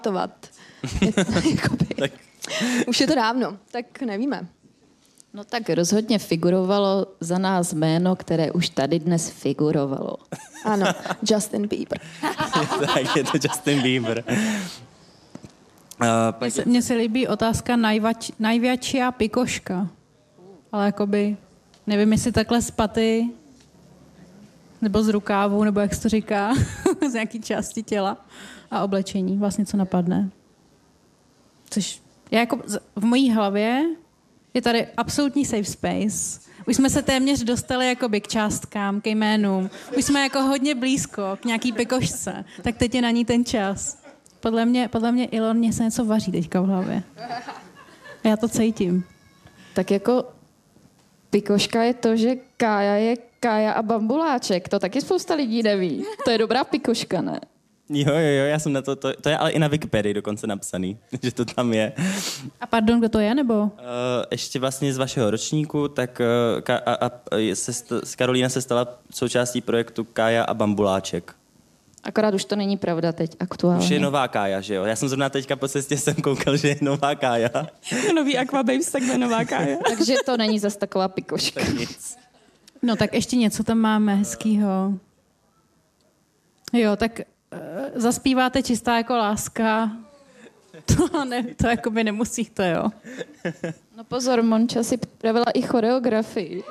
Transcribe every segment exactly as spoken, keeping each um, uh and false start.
tak. Už je to dávno, tak nevíme. No tak rozhodně figurovalo za nás jméno, které už tady dnes figurovalo. Ano, Justin Bieber. Tak je to Justin Bieber. Uh, Mně se, mně se líbí otázka najvač, najvětšia pikoška. Ale jakoby, nevím, jestli takhle z paty, nebo z rukávu, nebo jak se to říká, z nějaký části těla a oblečení. Vlastně co napadne. Což já jako v mojí hlavě je tady absolutní safe space. Už jsme se téměř dostali jakoby k částkám, ke jménům. Už jsme jako hodně blízko k nějaký pikošce. Tak teď je na ní ten čas. Podle mě, podle mě Ilon, mě se něco vaří teďka v hlavě. Já to cítím. Tak jako pikoška je to, že Kája je Kája a bambuláček. To taky spousta lidí neví. To je dobrá pikoška, ne? Jo, jo, jo, já jsem na to, to, to je ale i na Wikipedii dokonce napsaný, že to tam je. A pardon, kdo to je, nebo? Uh, ještě vlastně z vašeho ročníku, tak uh, ka, a, a, se st, Karolína se stala součástí projektu Kája a bambuláček. Akorát už to není pravda teď aktuálně. Už je nová Kája, že jo? Já jsem zrovna teďka po cestě jsem koukal, že je nová Kája. Nový Aquababes, tak je nová Kája. Takže to není zas taková pikoška. Tak nic. No tak ještě něco tam máme hezkýho. Jo, tak uh, zaspíváte Čistá jako láska. To, ne, to jakoby nemusíte, jo. No pozor, Monča si připravila i choreografii.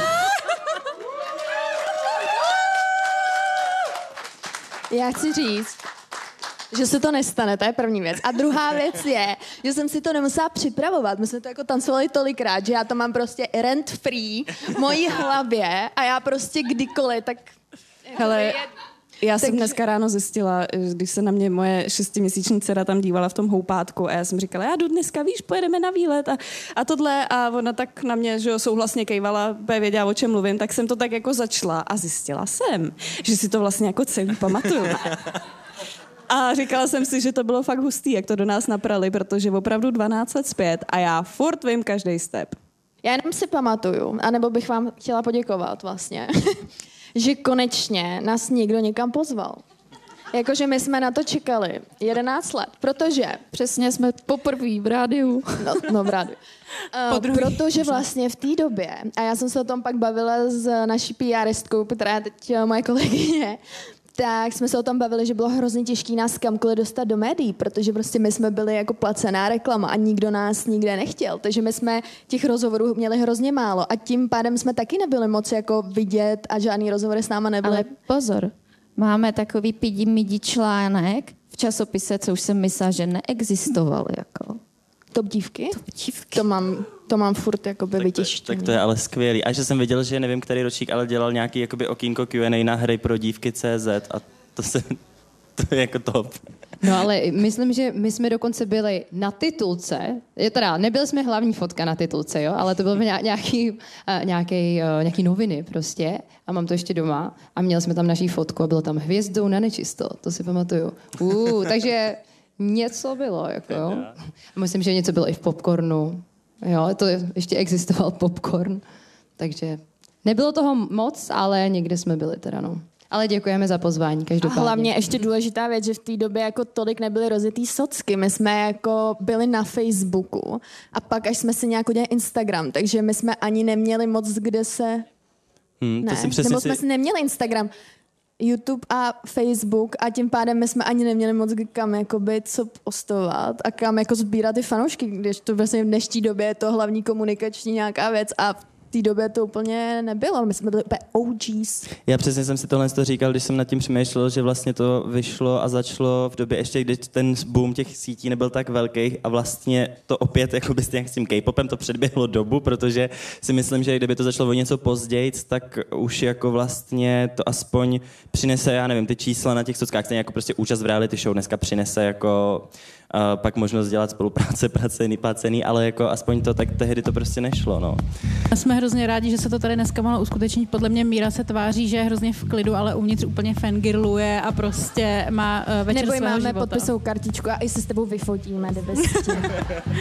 Já chci říct, že se to nestane, to je první věc. A druhá věc je, že jsem si to nemusela připravovat. My jsme to jako tancovali tolikrát, že já to mám prostě rent free v mojí hlavě a já prostě kdykoliv, tak... Hele, já jsem Takže- dneska ráno zjistila, když se na mě moje šestiměsíční dcera tam dívala v tom houpátku a já jsem říkala, já jdu dneska, víš, pojedeme na výlet a, a tohle a ona tak na mě, že jo, souhlasně kejvala, věděla, o čem mluvím, tak jsem to tak jako začala a zjistila jsem, že si to vlastně jako celý pamatuju. A říkala jsem si, že to bylo fakt hustý, jak to do nás naprali, protože opravdu dvanáct let zpět a já furt vím každý step. Já jenom si pamatuju, anebo bych vám chtěla poděkovat vlastně, že konečně nás někdo někam pozval. Jakože my jsme na to čekali jedenáct let, protože... Přesně jsme poprvé v rádiu. No, no v rádiu. Uh, protože vlastně v té době, a já jsem se o tom pak bavila s naší PRistkou, která je teď moje kolegyně, tak jsme se o tom bavili, že bylo hrozně těžké nás kamkoliv dostat do médií, protože prostě my jsme byli jako placená reklama a nikdo nás nikde nechtěl. Takže my jsme těch rozhovorů měli hrozně málo a tím pádem jsme taky nebyli moc jako vidět a žádný rozhovory s náma nebyly. Ale pozor, máme takový pidi-midi článek v časopise, co už jsem myslela, že neexistoval. Jako. Top dívky? Top dívky. To mám, to mám furt jakoby Tak to, vytištěný. tak to je ale skvělý. A že jsem viděl, že nevím, který ročník, ale dělal nějaký jakoby okýnko Q and A na hry pro dívky tečka cé zet a to se, to je jako top. No ale myslím, že my jsme dokonce byli na titulce, je teda, nebyli jsme hlavní fotka na titulce, jo, ale to byl nějaký, uh, nějaký, uh, nějaký noviny prostě a mám to ještě doma a měli jsme tam naší fotku a bylo tam hvězdou na nečisto, to si pamatuju. Uh, takže něco bylo, jako jo. Myslím, že něco bylo i v popcornu, jo, to ještě existoval popcorn, takže nebylo toho moc, ale někde jsme byli teda, no. Ale děkujeme za pozvání, A každopádně. hlavně ještě důležitá věc, že v té době jako tolik nebyly rozjetý socky. My jsme jako byli na Facebooku a pak až jsme si nějak udělali Instagram, takže my jsme ani neměli moc kde se... Hmm, to Ne, si přesně nebo si... jsme si neměli Instagram. YouTube a Facebook a tím pádem my jsme ani neměli moc kam jakoby co postovat a kam jako sbírat ty fanoušky, když to vlastně v dnešní době je to hlavní komunikační nějaká věc a v té době to úplně nebylo. My jsme byli úplně O Gs. Já přesně jsem si tohle to říkal, když jsem nad tím přemýšlel, že vlastně to vyšlo a začalo v době ještě, když ten boom těch sítí nebyl tak velký a vlastně to opět jako by s tím K-popem to předběhlo dobu, protože si myslím, že kdyby to začalo o něco později, tak už jako vlastně to aspoň přinese, já nevím, ty čísla na těch sockách, stejně jako prostě účast v reality show dneska přinese jako uh, pak možnost dělat spolupráce, placený, placený, ale jako aspoň to, tak tehdy to prostě nešlo, no. Jsme hrozně rádi, že se to tady dneska mohlo uskutečnit. Podle mě Míra se tváří, že je hrozně v klidu, ale uvnitř úplně fangirluje a prostě má uh, večer Nebo svého máme života. podpisovou kartičku a i se s tebou vyfotíme, kdyby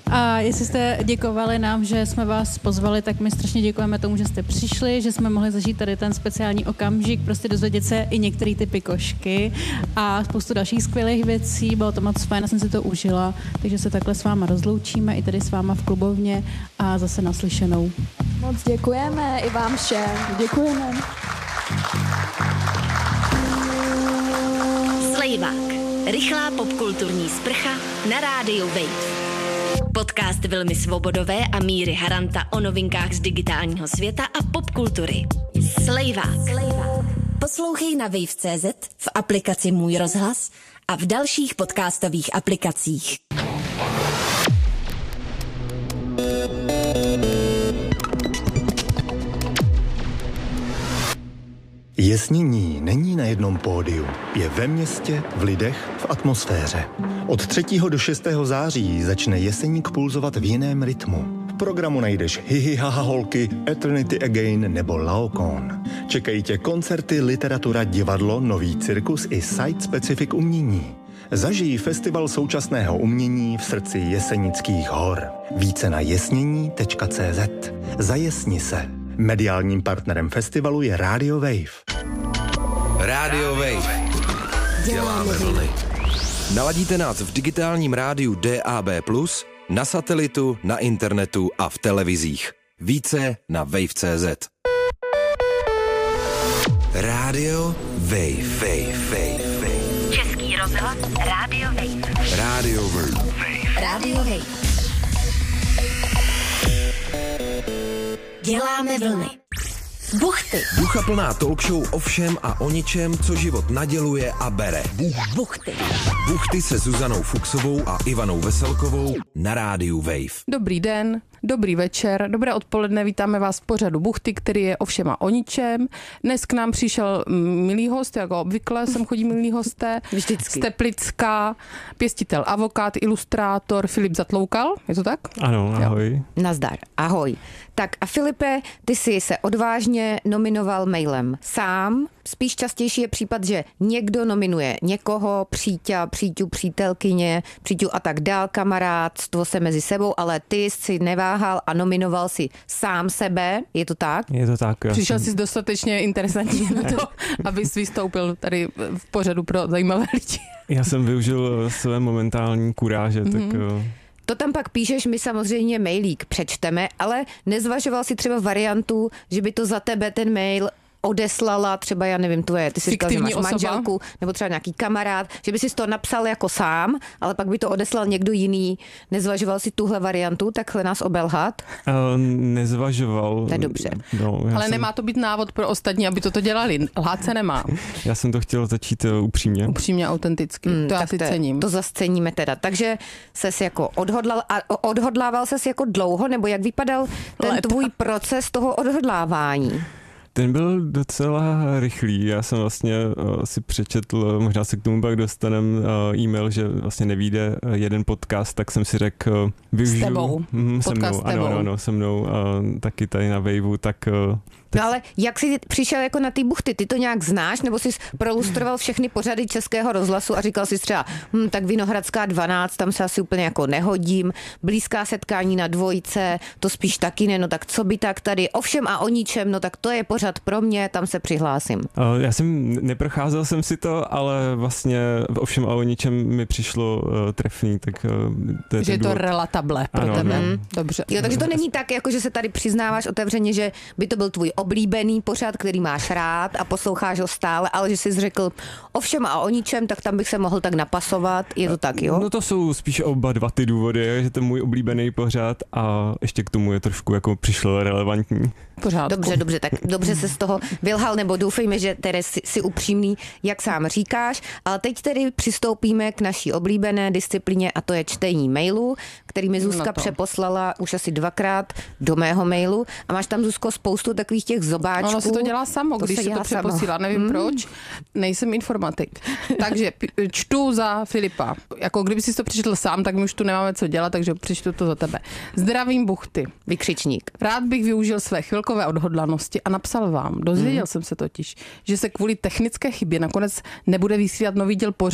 A jestli jste děkovali nám, že jsme vás pozvali, tak my strašně děkujeme tomu, že jste přišli, že jsme mohli zažít tady ten speciální okamžik, prostě dozvědět se i některé ty pikošky a spoustu dalších skvělých věcí. Bylo to moc fajn, jsem si to užila, takže se takhle s váma rozloučíme i tady s váma v klubovně a zase naslyšenou. Moc děkujeme i vám všem. Děkujeme. Slejvák. Rychlá popkulturní sprcha na rádiu Wave. Podcast Vilmy Svobodové a Míry Haranta o novinkách z digitálního světa a popkultury. Slejvák. Poslouchej na wave tečka cé zet, v aplikaci Můj rozhlas a v dalších podcastových aplikacích. Jesnění není na jednom pódiu, je ve městě, v lidech, v atmosféře. Od třetího do šestého září začne Jeseník pulzovat v jiném rytmu. V programu najdeš Hihi haha holky, Eternity Again nebo Laocoon. Čekají tě koncerty, literatura, divadlo, nový cirkus i site-specific umění. Zažij festival současného umění v srdci Jesenických hor. Více na jesnění tečka cé zet. Zajesni se. Mediálním partnerem festivalu je Radio Wave. Radio Wave. Děláme vlny. Naladíte nás v digitálním rádiu D A B plus, na satelitu, na internetu a v televizích. Více na wave tečka cé zet. Radio Wave. Wave. Wave. Wave. Český rozhlas Radio Wave. Radio Wave. Radio Wave. Děláme vlny. Buchty. Ducha plná talk show o všem a o ničem, co život naděluje a bere. Buchty. Buchty se Zuzanou Fuchsovou a Ivanou Veselkovou na rádiu Wave. Dobrý den, dobrý večer, dobré odpoledne, vítáme vás v pořadu Buchty, který je o všem a o ničem. Dnes k nám přišel milý host, jako obvykle sem chodí milí hosté. Vždycky. Z Teplicka, pěstitel, avokát, ilustrátor Filip Zatloukal, je to tak? Ano, ahoj. Jo. Nazdar, ahoj. Tak a Filipe, ty jsi se odvážně nominoval mailem sám. Spíš častější je případ, že někdo nominuje někoho, příťa, příťu, přítelkyně, příťu a tak dál, kamarádstvo se mezi sebou, ale ty jsi neváhal a nominoval si sám sebe, je to tak? Je to tak. Přišel jsem... jsi dostatečně interesantní na to, abys vystoupil tady v pořadu pro zajímavé lidi. Já jsem využil své momentální kuráže, mm-hmm. tak... To tam pak píšeš, my samozřejmě mailík přečteme, ale nezvažoval si třeba variantu, že by to za tebe ten mail odeslala třeba, já nevím, tvoje, ty si říkal, že máš osoba. Manželku, nebo třeba nějaký kamarád, že by si to napsal jako sám, ale pak by to odeslal někdo jiný. Nezvažoval si tuhle variantu, takhle nás obelhat? Uh, nezvažoval. To je dobře. No, ale jsem... nemá to být návod pro ostatní, aby toto dělali. Lhát se nemá. Já jsem to chtěl začít uh, upřímně. Upřímně, autenticky. Mm, to já si cením. To zasceníme teda. Takže ses jako odhodlal a odhodlával ses jako dlouho, nebo jak vypadal ten Leta. tvůj proces toho odhodlávání? Ten byl docela rychlý. Já jsem vlastně uh, si přečetl, možná se k tomu pak dostanem uh, e-mail, že vlastně nevyjde uh, jeden podcast, tak jsem si řekl, uh, využiju. S tebou. Mm, se mnou, s tebou. Ano, ano, se mnou uh, taky tady na Waveu, tak... Uh, No ale jak jsi přišel jako na ty buchty? Ty to nějak znáš? Nebo jsi prolustroval všechny pořady Českého rozhlasu a říkal si třeba, hm, tak Vinohradská dvanáct, tam se asi úplně jako nehodím, blízká setkání na dvojce, to spíš taky ne, no tak co by tak tady, ovšem a o ničem, no tak to je pořad pro mě, tam se přihlásím. Já jsem, neprocházel jsem si to, ale vlastně ovšem a o ničem mi přišlo uh, trefný, tak uh, to je že je to relatable pro ano, tebe. Ano. Dobře. Jo, takže to není tak, jako že se tady přiznáváš otevřeně, že by to byl tvůj oblíbený pořad, který máš rád a posloucháš ho stále, ale že jsi řekl ovšem a o ničem, tak tam bych se mohl tak napasovat. Je to tak, jo? No to jsou spíš oba dva ty důvody, že to je můj oblíbený pořad a ještě k tomu je trošku jako přišlo relevantní. Pořádku. Dobře, dobře, tak dobře se z toho vylhal, nebo doufejme, že tedy jsi, jsi upřímný, jak sám říkáš. Ale teď tedy přistoupíme k naší oblíbené disciplíně a to je čtení mailu, který mi Zuzka no přeposlala už asi dvakrát do mého mailu a máš tam, Zuzko, spoustu takových těch zobáčků. Ono se to dělá samo, to když se, se to přeposílá, nevím hmm. proč, nejsem informatik. Takže čtu za Filipa. Jako kdyby jsi to přečetl sám, tak my už tu nemáme co dělat, takže přečtu to za tebe. Zdravím buchty. Vykřičník. Rád bych využil své chvilkové odhodlanosti a napsal vám. Dozvěděl hmm. jsem se totiž, že se kvůli technické chybě nakonec nebude vysílat nový díl pořadu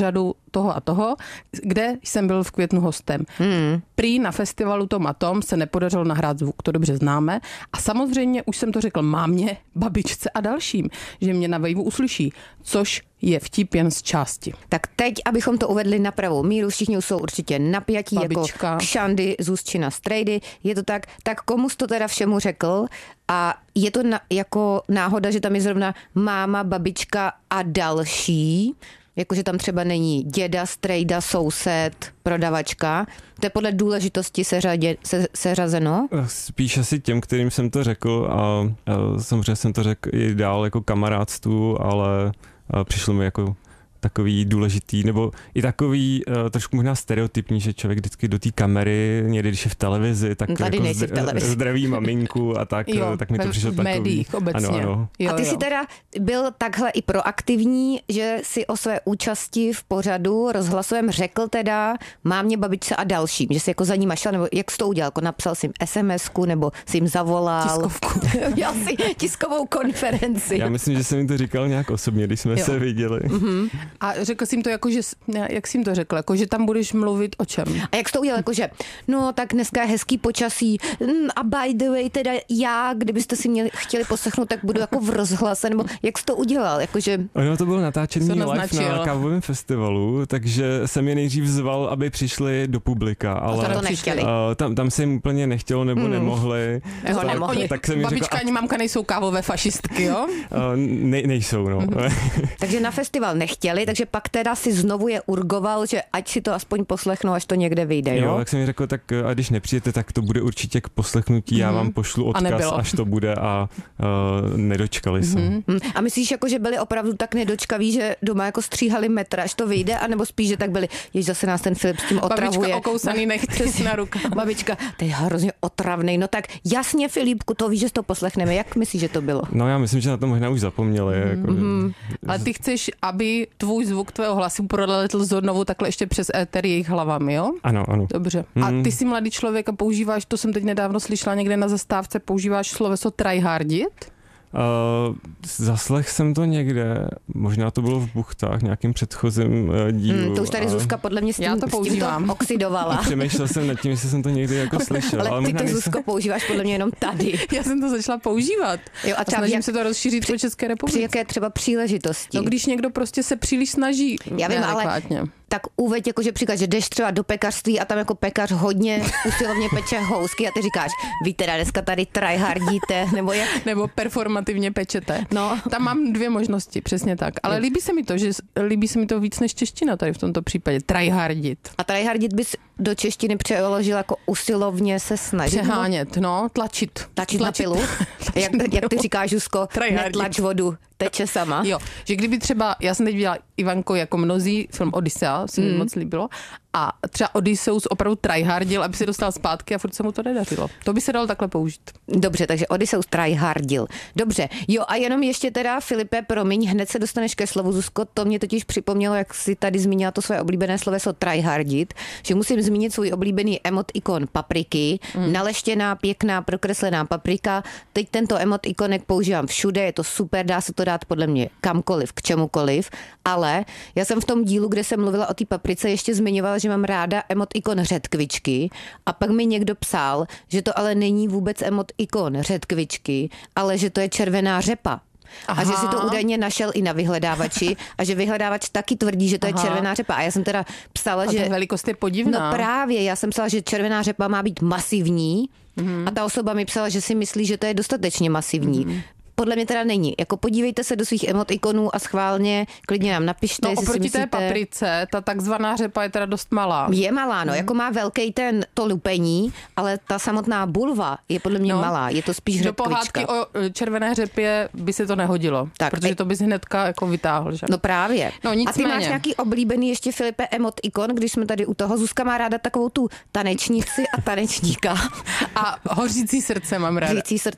toho a toho, kde jsem byl v květnu hostem. Hmm. Prý na festivalu Tom a Tom se nepodařilo nahrát zvuk, to dobře známe. A samozřejmě už jsem to řekl mámě, babičce a dalším, že mě na Waveu uslyší, což je vtip jen z části. Tak teď, abychom to uvedli na pravou míru, všichni jsou určitě napjatí, babička. Jako Šandy, Zuzčina, Strejdy, je to tak, tak komu jsi to teda všemu řekl a je to na, jako náhoda, že tam je zrovna máma, babička a další, jakože tam třeba není děda, strejda, soused, prodavačka. To je podle důležitosti seřadě, se, seřazeno? Spíš asi těm, kterým jsem to řekl a, a samozřejmě jsem to řekl i dál jako kamarádstvu, ale a přišlo mi jako takový důležitý, nebo i takový uh, trošku možná stereotypní, že člověk vždycky do té kamery, někdy když je v televizi, tak tady jako nejsi v televizi. Zdraví maminku a tak, jo, tak mi to přišlo takový. V médiích obecně. Ano, ano. Jo, a ty jo. jsi teda byl takhle i proaktivní, že si o své účasti v pořadu rozhlasovém řekl teda mámě, babičce a dalším, že jsi jako za nima šel, nebo jak jsi to udělal, jako napsal jsi jim SMSku, nebo jsi jim zavolal. Tiskovku. Já si tiskovou konferenci. Já myslím, že jsem jim to říkal nějak osobně, když jsme jo. se viděli. Mm-hmm. A řekl jsi jim to jako, že, jak jsi jim to řekl, jako, že tam budeš mluvit o čem? A jak jsi to udělal, jako, že no tak dneska je hezký počasí a by the way, teda já, kdybyste si měli, chtěli poslechnout, tak budu jako v rozhlase, nebo jak jsi to udělal, jakože... Ono to bylo natáčení live na kávovém festivalu, takže jsem je nejdřív zval, aby přišli do publika, ale to nechtěli. Uh, tam, tam se jim úplně nechtělo, nebo hmm. nemohli. Nebo tak, nemohli. Tak jsem babička řekl, ani mamka nejsou kávové fašistky, jo? Uh, ne, nejsou, no. Mm-hmm. Takže na festival nechtěli, takže pak teda si znovu je urgoval, že ať si to aspoň poslechnou, až to někde vyjde, jo? Jo, tak jsem mi řekl, tak a když nepřijete, tak to bude určitě k poslechnutí, mm-hmm. já vám pošlu odkaz, až to bude a uh, nedočkali se. Mm-hmm. A myslíš, jako, že byli opravdu tak nedočkaví, že doma jako stříhali metr, až to vyjde, anebo spíš, že tak byli, jež zase nás ten Filip s tím otravuje. Babička okousaný nechce na ruka. Babička, to je hrozně otravnej. No tak jasně, Filipku, to víš, že to poslechneme. Jak myslíš, že to bylo? No já myslím, že na to možná už zapomněli. Mm-hmm. Jako, mm-hmm. Ale ty chceš, aby tvůj zvuk tvého hlasu proletl znovu takhle ještě přes éter jejich hlavami, jo? Ano, ano. Dobře. Mm. A ty jsi mladý člověk a používáš, to jsem teď nedávno slyšela někde na zastávce, používáš sloveso tryhardit? Uh, zaslech jsem to někde, možná to bylo v Buchtách, nějakým předchozím uh, dílu. Hmm, to už tady a... Zuzka podle mě s tím, Já to používám. S tím to oxidovala. Přemýšlel jsem nad tím, jestli jsem to někdy jako slyšel. Ale, ale ty to, nejsem... Zuzko, používáš podle mě jenom tady. Já jsem to začala používat. Jo, a, a snažím jak... se to rozšířit při, po České republice. Při jaké třeba příležitosti? No když někdo prostě se příliš snaží. Já vím, ale tak uveď jako, že příklad, že jdeš třeba do pekařství a tam jako pekař hodně usilovně peče housky a ty říkáš, vy teda dneska tady tryhardíte, nebo jak? Nebo performativně pečete. No. Tam mám dvě možnosti, přesně tak. Ale je. líbí se mi to, že líbí se mi to víc než čeština tady v tomto případě. Tryhardit. A tryhardit bys do češtiny přeložil jako usilovně se snažit? Přehánět, no, tlačit. Tlačit, tlačit. na pilu? jak, jak ty říkáš, Zuzko, netlač vodu. Teče sama. Jo, že kdyby třeba, já jsem teď viděla Ivanko jako mnozí, film Odyssea, se mi mm. moc líbilo, a třeba Odysseus opravdu tryhardil, aby se dostal zpátky a furt se mu to nedařilo. To by se dalo takhle použít. Dobře, takže Odysseus tryhardil. Dobře, jo a jenom ještě teda, Filipe, promiň, hned se dostaneš ke slovu, Zuzko, to mě totiž připomnělo, jak si tady zmínila to své oblíbené sloveso tryhardit, že musím zmínit svůj oblíbený emotikon papriky, mm. naleštěná, pěkná, prokreslená paprika. Teď tento emotikonek používám všude, je to super, dá se to dát podle mě kamkoliv, k čemukoliv, ale já jsem v tom dílu, kde jsem mluvila o té paprice, ještě zmiňovala, že mám ráda emotikon řetkvičky a pak mi někdo psal, že to ale není vůbec emotikon řetkvičky, ale že to je červená řepa. Aha. A že si to údajně našel i na vyhledávači a že vyhledávač taky tvrdí, že to Aha. je červená řepa. A já jsem teda psala, a že... A velikost je podivná. No právě, já jsem psala, že červená řepa má být masivní mm. a ta osoba mi psala, že si myslí, že to je dostatečně masivní. Mm. Podle mě teda není. Jako podívejte se do svých emotikonů a schválně klidně nám napište, no, jestli si myslíte... té paprice, ta takzvaná řepa je teda dost malá. Je malá, no. Hmm. Jako má velký ten to lupení, ale ta samotná bulva je podle mě no, malá. Je to spíš řepkvička. Do pohádky o červené řepě by se to nehodilo. Tak, protože to bys hnedka jako vytáhl, že? No právě. No, a ty máš nějaký oblíbený ještě, Filipe, emotikon, když jsme tady u toho. Zuzka má ráda takovou tu tanečnici a tanečníka. A hořící srdce mám ráda. Hořící srdce.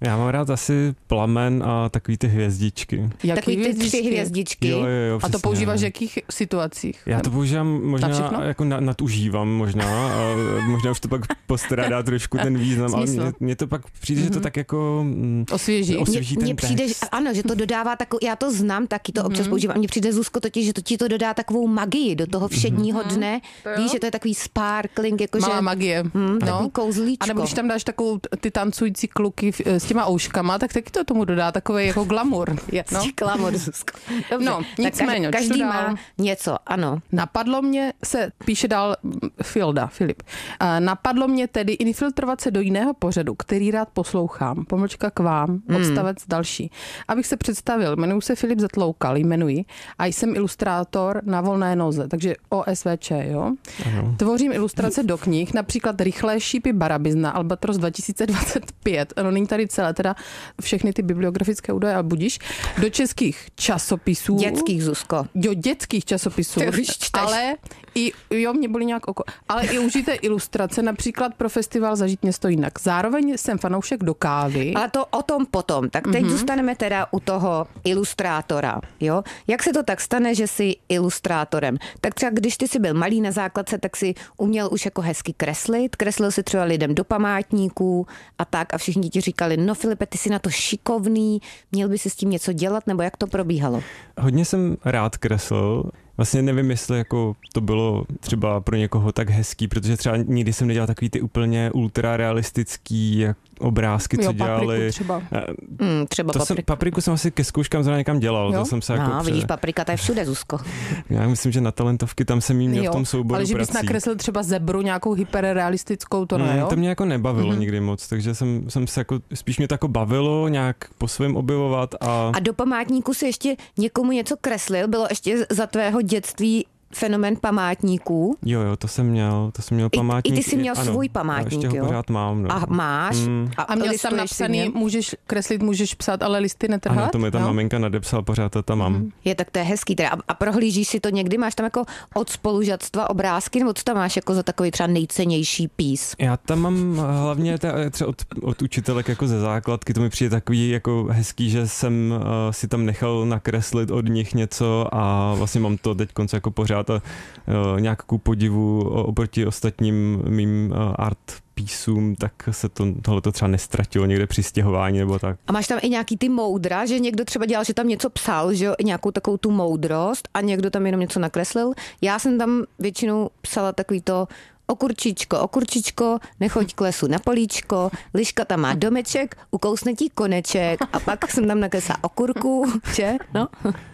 Já mám rád asi plamen a takový ty hvězdičky. Jaký takový ty tři hvězdičky. Jo, jo, jo, a to používáš v jakých situacích? Já to používám možná, jako na, nadužívám možná, a možná už to pak postrádá trošku ten význam, ale mně, mně to pak přijde, mm-hmm. že to tak jako osvěží. osvěží Mně ten přijde, text. ano, že to dodává takovou, já to znám, taky to mm-hmm. občas používám. Mně přijde, Zuzko, totiž, že to ti to dodá takovou magii do toho všedního mm-hmm. dne. Víš, že to je takový sparkling, jakože... Malá magie. Mm, no. Takový kouzlíčko. A nebo když tam dáš takovou ty tancující kluky s těma ouškama, tak taky to tomu dodá takový jako glamour. Jasně, no? Glamour, Zuzko. Dobře, no, nicméně. Každý, každý má něco, ano. Napadlo mě, se píše dál Filda, Filip. Napadlo mě tedy infiltrovat se do jiného pořadu, který rád poslouchám. Pomlčka k vám, mm. odstavec další. Abych se představil, jmenuji se Filip Zatloukal, jmenuji, a jsem ilustrátor na volné noze, takže O S V Č, jo. Ano. Tvořím ilustrace do knih, například Rychlé šípy Barabizna, Albatros dva tisíce dvacet pět, ano, není tady celé, teda všechny ty bibliografické údaje, ale budíš, do českých časopisů. Dětských, Zuzko. Jo, dětských časopisů, ale i, jo, mě byly nějak oko, ale i užité ilustrace, například pro festival Zažít město jinak. Zároveň jsem fanoušek do kávy. Ale to o tom potom, tak teď mm-hmm. zůstaneme teda u toho ilustrátora, jo. Jak se to tak stane, že jsi ilustrátorem? Tak třeba když ty jsi byl malý na základce, tak si uměl už jako hezky kreslit, kreslil si třeba lidem do památníků a tak a všichni ti říkali, no Filipe, ty jsi na to šikovný, měl by si s tím něco dělat, nebo jak to probíhalo? Hodně jsem rád kreslil. Vlastně nevím, jestli jako to bylo třeba pro někoho tak hezký, protože třeba nikdy jsem nedělal takový ty úplně ultrarealistický jak obrázky, co jo, dělali. Papriku třeba. Mm, třeba to papriku. Jsem, papriku jsem asi ke zkouškám zrovna někam dělal. To jsem se no, jako vidíš, pře... paprika, to je všude, Zuzko. Já myslím, že na talentovky tam jsem jí měl jo, v tom souboru ale že bys prací. nakreslil třeba zebru nějakou hyperrealistickou, to ne, mm, jo? To mě jako nebavilo mm-hmm. nikdy moc, takže jsem, jsem se jako, spíš mě to jako bavilo nějak po svém objevovat. A... a do památníku si ještě někomu něco kreslil? Bylo ještě za tvého dětství fenomén památníků? Jo, jo, to jsem měl, to jsem měl památník. I, i ty jsi měl ano, svůj památník, ještě jo? ho pořád mám, no. A máš? Mm. A, a měl jsi tam napsaný, můžeš kreslit, můžeš psát, ale listy netrhat? Ano, to mi ta no? maminka nadepsala, pořád to tam mám. Je, tak to je hezký. Teda. A, a prohlížíš si to někdy? Máš tam jako od spolužatstva obrázky, nebo co tam máš jako za takový třeba nejcennější pís? Já tam mám hlavně třeba od, od učitelek jako ze základky, to mi přijde takový jako hezký, že jsem uh, si tam nechal nakreslit od nich něco a vlastně mám to teď konce jako pořád a uh, nějakou podivu oproti ostatním mým uh, art písům, tak se to, tohleto třeba nestratilo někde při stěhování nebo tak. A máš tam i nějaký ty moudra, že někdo třeba dělal, že tam něco psal, že jo, i nějakou takovou tu moudrost a někdo tam jenom něco nakreslil. Já jsem tam většinou psala takový to okurčičko, okurčičko, nechoď k lesu na políčko, liška tam má domeček, ukousne ti koneček a pak jsem tam nakreslila okurku, že? No.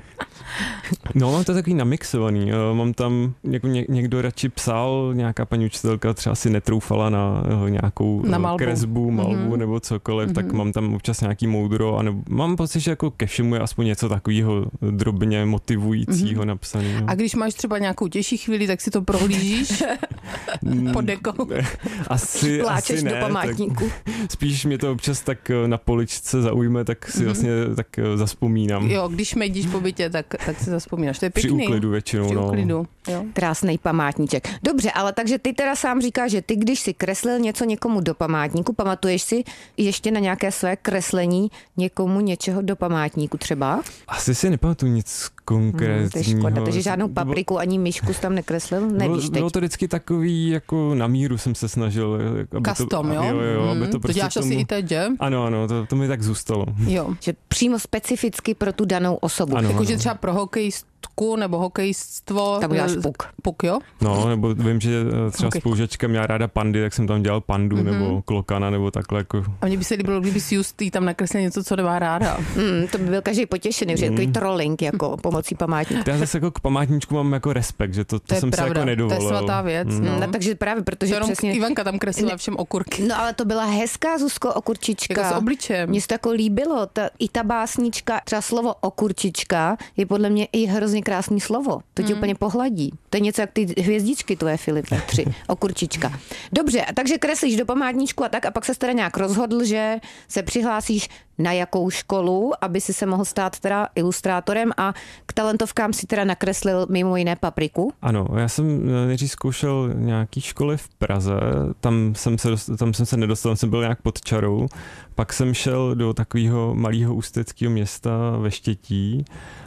No, mám to takový namixovaný. Mám tam, jako ně, někdo radši psal, nějaká paní učitelka třeba si netroufala na nějakou na malbu. kresbu, malbu mm-hmm. nebo cokoliv, mm-hmm. tak mám tam občas nějaký moudro a nebo, mám pocit, že jako ke všemu je aspoň něco takového drobně motivujícího mm-hmm. napsaného. A když máš třeba nějakou těžší chvíli, tak si to prohlížíš pod dekou? Asi, Pláčeš asi ne, do památníku. Spíš mě to občas tak na poličce zaujme, tak si mm-hmm. vlastně tak zaspomínám. Jo, když mejdíš po bytě, tak, tak si zaspomínáš. To je pěkný. Při úklidu většinou, Při úklidu, no. Jo. Krásný památníček. Dobře, ale takže ty teda sám říkáš, že ty, když si kreslil něco někomu do památníku, pamatuješ si ještě na nějaké své kreslení někomu něčeho do památníku třeba? Asi si nepamatuju nic konkrétního. Hmm, to je škoda, takže žádnou papriku bylo, ani myšku jsi tam nekreslil? Nevíš bylo, teď. Bylo to vždycky takový, jako na míru jsem se snažil. Aby Custom, to, jo? Jo, jo, hmm. aby to, to prostě děláš tomu, asi i teď, že? Ano, ano, to, to mi tak zůstalo. Jo. Že přímo specificky pro tu danou osobu. Jakože třeba pro hokejistku nebo hokejstvo. Tam děláš puk. Puk, jo? No, nebo vím, že třeba okay. spolužačka měla ráda pandy, tak jsem tam dělal pandu mm-hmm. nebo klokana nebo takhle. Jako... A mně by se líbilo, kdyby si Justý tam nakreslil něco, co nemá ráda. Mm, to by byl každý potěšený, že mm. takový trolling jako pomocí památníku. Já zase jako k památníčku mám jako respekt, že to, to, to jsem pravda. se jako nedovolil. To je svatá věc. Mm. No. No, takže právě, protože to přesně... Ivanka tam kreslila všem okurky. No ale to byla hezká, Zuzko, okurčička. Jako s obličem. Mně se to jako líbilo. Ta, I ta básnička, třeba slovo okurčička je podle mě i hrozně krásný slovo. To tě mm. úplně pohladí. To je něco jak ty hvězdičky tvoje, Filipe, tři. Okurčička. Dobře, takže kreslíš do památníčku a tak a pak se teda nějak rozhodl, že se přihlásíš na jakou školu, aby si se mohl stát teda ilustrátorem a k talentovkám si teda nakreslil mimo jiné Papriku? Ano, já jsem nejdřív zkoušel nějaký školy v Praze, tam jsem se, tam jsem se nedostal, jsem byl nějak pod čarou, pak jsem šel do takového malého ústeckého města ve Štětí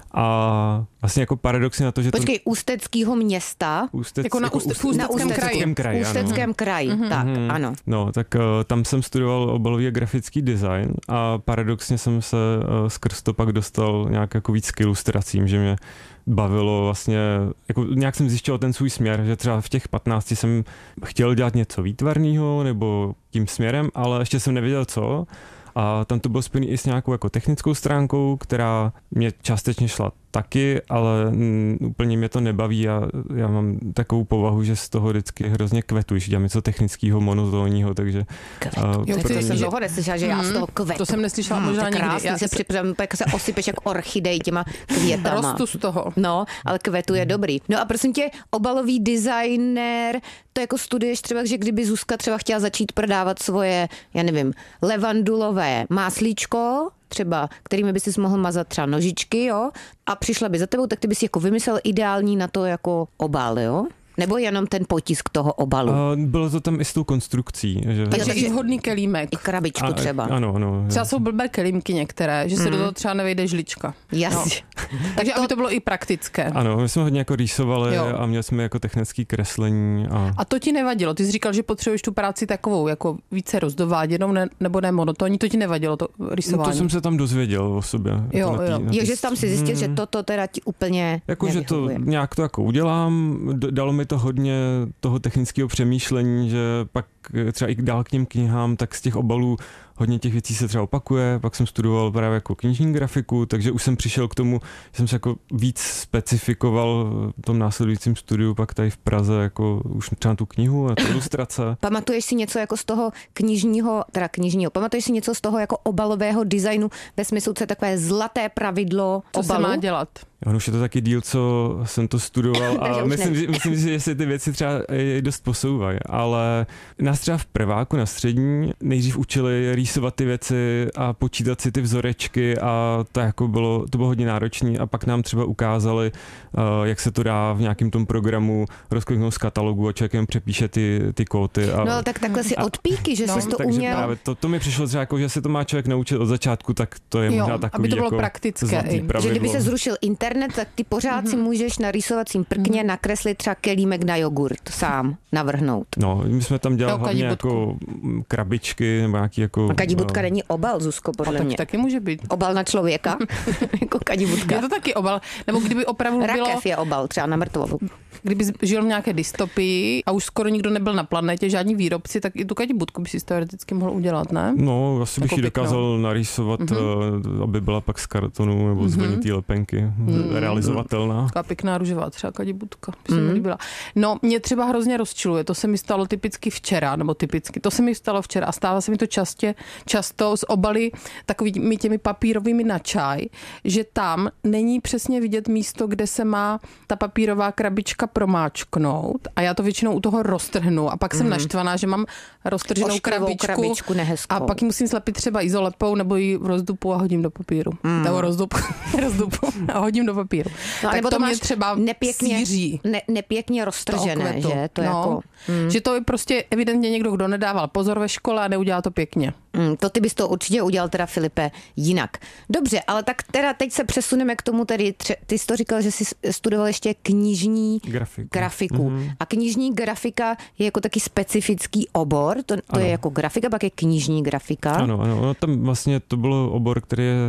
a vlastně jako paradoxně na to, že... Počkej, to... ústeckého města? Ústec, jako na, jako úste, v ústeckém kraji. kraji. Ústeckém ano. kraji, mm-hmm. tak, mm-hmm. ano. No, tak uh, tam jsem studoval obalový a grafický design a paradoxně jsem se uh, skrz to pak dostal nějak jako víc k ilustracím, že mě bavilo vlastně, jako nějak jsem zjišťoval ten svůj směr, že třeba v těch patnácti jsem chtěl dělat něco výtvarného nebo tím směrem, ale ještě jsem nevěděl co. A tam to bylo spojené i s nějakou jako technickou stránkou, která mě částečně šla taky, ale m, úplně mě to nebaví a já mám takovou povahu, že z toho vždycky hrozně kvetu, že dělám něco technického, monotónního, takže... Kvetu. Jo, ty jsem dlouho neslyšela, že já z toho kvetu. To jsem neslyšela hmm, možná nikdy. Krásně, já se připravím, jak se osypeš jak orchidej těma květama. Rostu z toho. No, ale kvetu je dobrý. No a prosím tě, obalový designer, to jako studuješ třeba, že kdyby Zuzka třeba chtěla začít prodávat svoje, já nevím, levandulové máslíčko, třeba, kterými by si mohl mazat třeba nožičky, jo, a přišla by za tebou, tak ty bys jako vymyslel ideální na to jako obal, jo? Nebo jenom ten potisk toho obalu? A bylo to tam i s tou konstrukcí. Že... Takže i vhodný kelímek. I krabičku a, třeba. Ano, ano. Třeba jsou blbé kelímky některé, že se mm. do toho třeba nevejde žlička. Jasně. No. Takže to... aby to bylo i praktické. Ano, my jsme hodně jako rýsovali jo. a měli jsme jako technické kreslení. A... a to ti nevadilo? Ty jsi říkal, že potřebuješ tu práci takovou, jako více rozdováděnou, ne, nebo ne monotónní, to ti nevadilo, to rýsování? No to jsem se tam dozvěděl o sobě. Jo, jako jo. Tý, jo, že jsi tam si zjistil, hmm. že toto teda ti úplně jako, že to nějak to jako udělám, dalo mi to hodně toho technického přemýšlení, že pak třeba i dál k těm knihám, tak z těch obalů hodně těch věcí se třeba opakuje, pak jsem studoval právě jako knižní grafiku, takže už jsem přišel k tomu, že jsem se jako víc specifikoval v tom následujícím studiu, pak tady v Praze jako už třeba tu knihu a tu ilustrace. Pamatuješ si něco jako z toho knižního, teda knižního, pamatuješ si něco z toho jako obalového designu ve smyslu, co je takové zlaté pravidlo co obalu? Se má dělat? Jo, už je to taky díl, co jsem to studoval a myslím, že, myslím, že se ty věci třeba dost posouvají, ale nás třeba v prváku na střední nejdřív učili rýsovat ty věci a počítat si ty vzorečky a to jako bylo, to bylo hodně náročné a pak nám třeba ukázali, uh, jak se to dá v nějakém tom programu rozkliknout z katalogu a člověk jen přepíše ty, ty kóty. A, no tak takhle si odpíky, že no, jsi to takže uměl. Právě to, to mi přišlo třeba jako, že se to má člověk naučit od začátku, tak to je jo, možná takový aby to bylo jako praktické. Že kdyby se zrušil internet, tak ty pořád mm-hmm. si můžeš na rýsovacím prkně mm-hmm. nakreslit třeba kelímek na jogurt sám navrhnout. No, my jsme tam dělali hlavně jako krabičky nebo nějaký jako... A kadibudka no. není obal, Zuzko, podle tak mě. Taky může být. Obal na člověka, jako kadibudka. Je to taky obal. Nebo kdyby opravdu Rakev bylo... je obal, třeba na mrtvolu. Kdyby žil v nějaké dystopii a už skoro nikdo nebyl na planetě, žádní výrobci, tak i tu kadibudku by si teoreticky mohl udělat, ne? No, asi bych ji dokázal narýsovat, mm-hmm. aby byla pak z kartonu nebo z vlnitý mm-hmm. lepenky mm-hmm. realizovatelná. Taková pěkná růžová třeba kadibudka, by se mi líbila. No, mě třeba hrozně rozčiluje, to se mi stalo typicky včera, nebo typicky, to se mi stalo včera a stává se mi to častě, často z obaly takovými těmi papírovými na čaj, že tam není přesně vidět místo, kde se má ta papírová krabička promáčknout a já to většinou u toho roztrhnu a pak jsem mm. naštvaná, že mám roztrženou krabičku, krabičku a pak ji musím slepit třeba izolepou nebo ji v rozdupu a hodím do papíru. Mm. Nebo rozdupu, rozdupu a hodím do papíru. No, tak to, to mě třeba nepěkně, síří. Ne, nepěkně roztržené, to že? To no, jako, mm. Že to je prostě evidentně někdo, kdo nedával pozor ve škole a neudělal to pěkně. Mm, to ty bys to určitě udělal teda, Filipe, jinak. Dobře, ale tak teda teď se přesuneme k tomu tedy, tře- ty jsi to říkal, že jsi studoval ještě knižní Grafik. grafiku. Mm-hmm. A knižní grafika je jako taky specifický obor, to, to je jako grafika, pak je knižní grafika. Ano, ano, no, tam vlastně to byl obor, který je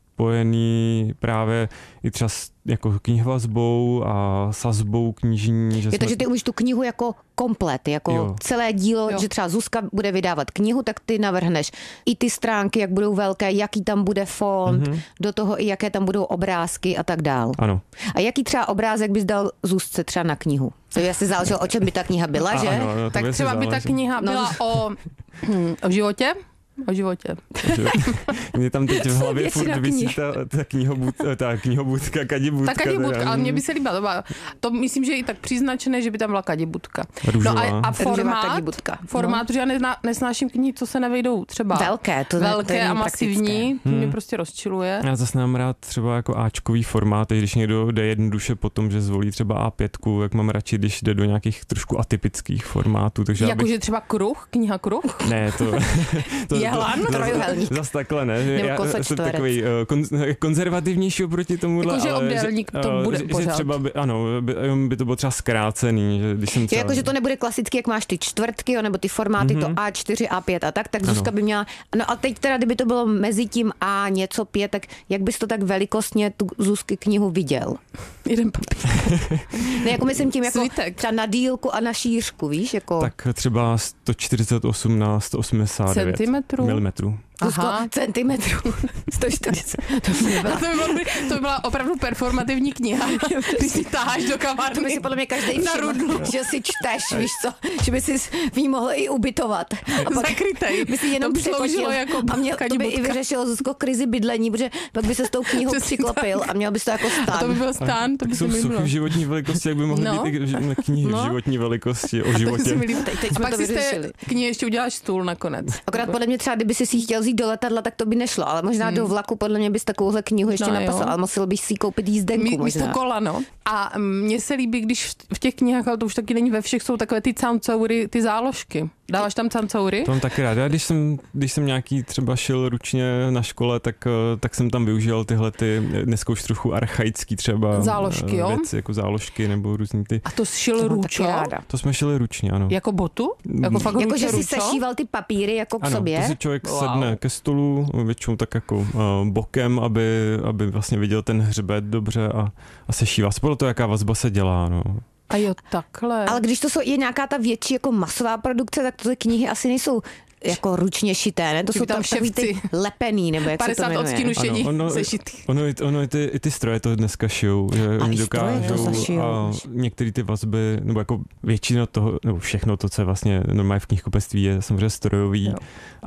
spojený právě i třeba s jako knihvazbou a sazbou knižní. Že je to, jsme... že ty umíš tu knihu jako komplet, jako jo. celé dílo, jo. že třeba Zuzka bude vydávat knihu, tak ty navrhneš i ty stránky, jak budou velké, jaký tam bude font, mm-hmm. do toho i jaké tam budou obrázky a tak dál. Ano. A jaký třeba obrázek bys dal Zuzce třeba na knihu? To je asi záleželo, o čem by ta kniha byla, že? Ano, ano, tak třeba by ta kniha byla no. o, hm, o životě o životě. Mě tam teď v hlavě furt visí ta, ta, knihobud, ta knihobudka, kadibudka. Ta kadibudka, ale mně by se líbila. To, byla, to myslím, že je i tak příznačné, že by tam byla kadibudka. Růžová. No a, a formát, formát, no. Protože já nezná, nesnáším knihy, co se nevejdou třeba velké, to velké to a masivní, to hmm. mě prostě rozčiluje. Já zase mám rád třeba jako áčkový formát, když někdo jde jednoduše po tom, že zvolí třeba á pět, jak mám radši, když jde do nějakých trošku atypických formátů. Jakože bych... třeba kruh, kniha kruh? Ne, to... to Jehlan, trojuhelník. Zas takhle, ne? Já jsem takový uh, kon, konzervativnější oproti tomuhle, jako, ale... Jakože obdélník to uh, bude že, pořád. Že třeba by, ano, by, by to bylo třeba zkrácený. Že když jsem třeba... Jakože to nebude klasicky, jak máš ty čtvrtky, nebo ty formáty, mm-hmm. to á čtyři, á pět a tak, tak Zuzka ano. by měla... No a teď teda, kdyby to bylo mezi tím A něco pět, tak jak bys to tak velikostně tu Zuzky knihu viděl? Jeden papír. Ne, jako myslím tím, jako Svitek. třeba na dílku a na šířku, víš? Jako... Tak třeba sto čtyřicet osm na sto osmdesát devět centimetrů. Milimetrů. Aha, centimetrů. sto čtyřicet. To by, byla... to, by byla, to by byla opravdu performativní kniha. Ty si taháš do kavárny. To by si podle mě každý všiml, že si čteš, víš co, že by si v ní mohl i ubytovat. A pak zakrytej. by si jenom překotil jako a měl, to by i vyřešilo Zuzko krizi bydlení, protože pak by se s tou knihou přiklopil a měl bys to jako stán. A to by byl stán, to by se mi líbilo. Jsou sochy v životní velikosti, jak by mohly no. být i knihy no. v životní velikosti o životě. Teď, teď a pak to si z té knihy ještě uděláš stůl nakonec. Akorát podle mě třeba, kdyby si si chtěl vzít do letadla, tak to by nešlo, ale možná hmm. do vlaku podle mě bys takovouhle knihu ještě no, napasal, ale musel bys si koupit jízdenku Mí, možná. Místo kola, no. A mně se líbí, když v těch knihách, ale to už taky není ve všech, jsou takové ty cancoury, ty záložky. Dáváš tam cancoury? To mám taky rád. Já když jsem, když jsem nějaký třeba šil ručně na škole, tak, tak jsem tam využil tyhle ty, dneska už trochu archaický třeba záložky, jo? Věci, jako záložky nebo různý ty. A to šil ručo? To jsme šili ručně, ano. Jako botu? Jako fakt jako, že ručo? si sešíval ty papíry jako k ano, sobě? Ano, to si člověk wow. sedne ke stolu, většinou tak jako uh, bokem, aby, aby vlastně viděl ten hřbet dobře a, a sešívá se. Podle toho, jaká vazba se dělá, no. A jo, takhle. Ale když to jsou, je nějaká ta větší jako masová produkce, tak to ty knihy asi nejsou jako ručně šité, ne? To jsou tam takový ty lepený, nebo jak se to jmenuje. padesát odstínů šedí ono, sešitý. Ono, ono, ono i, ty, i ty stroje to dneska šijou, že a oni dokážou a některé ty vazby, nebo jako většina toho, nebo všechno to, co je vlastně normálně v knihkupectví, je samozřejmě strojový jo.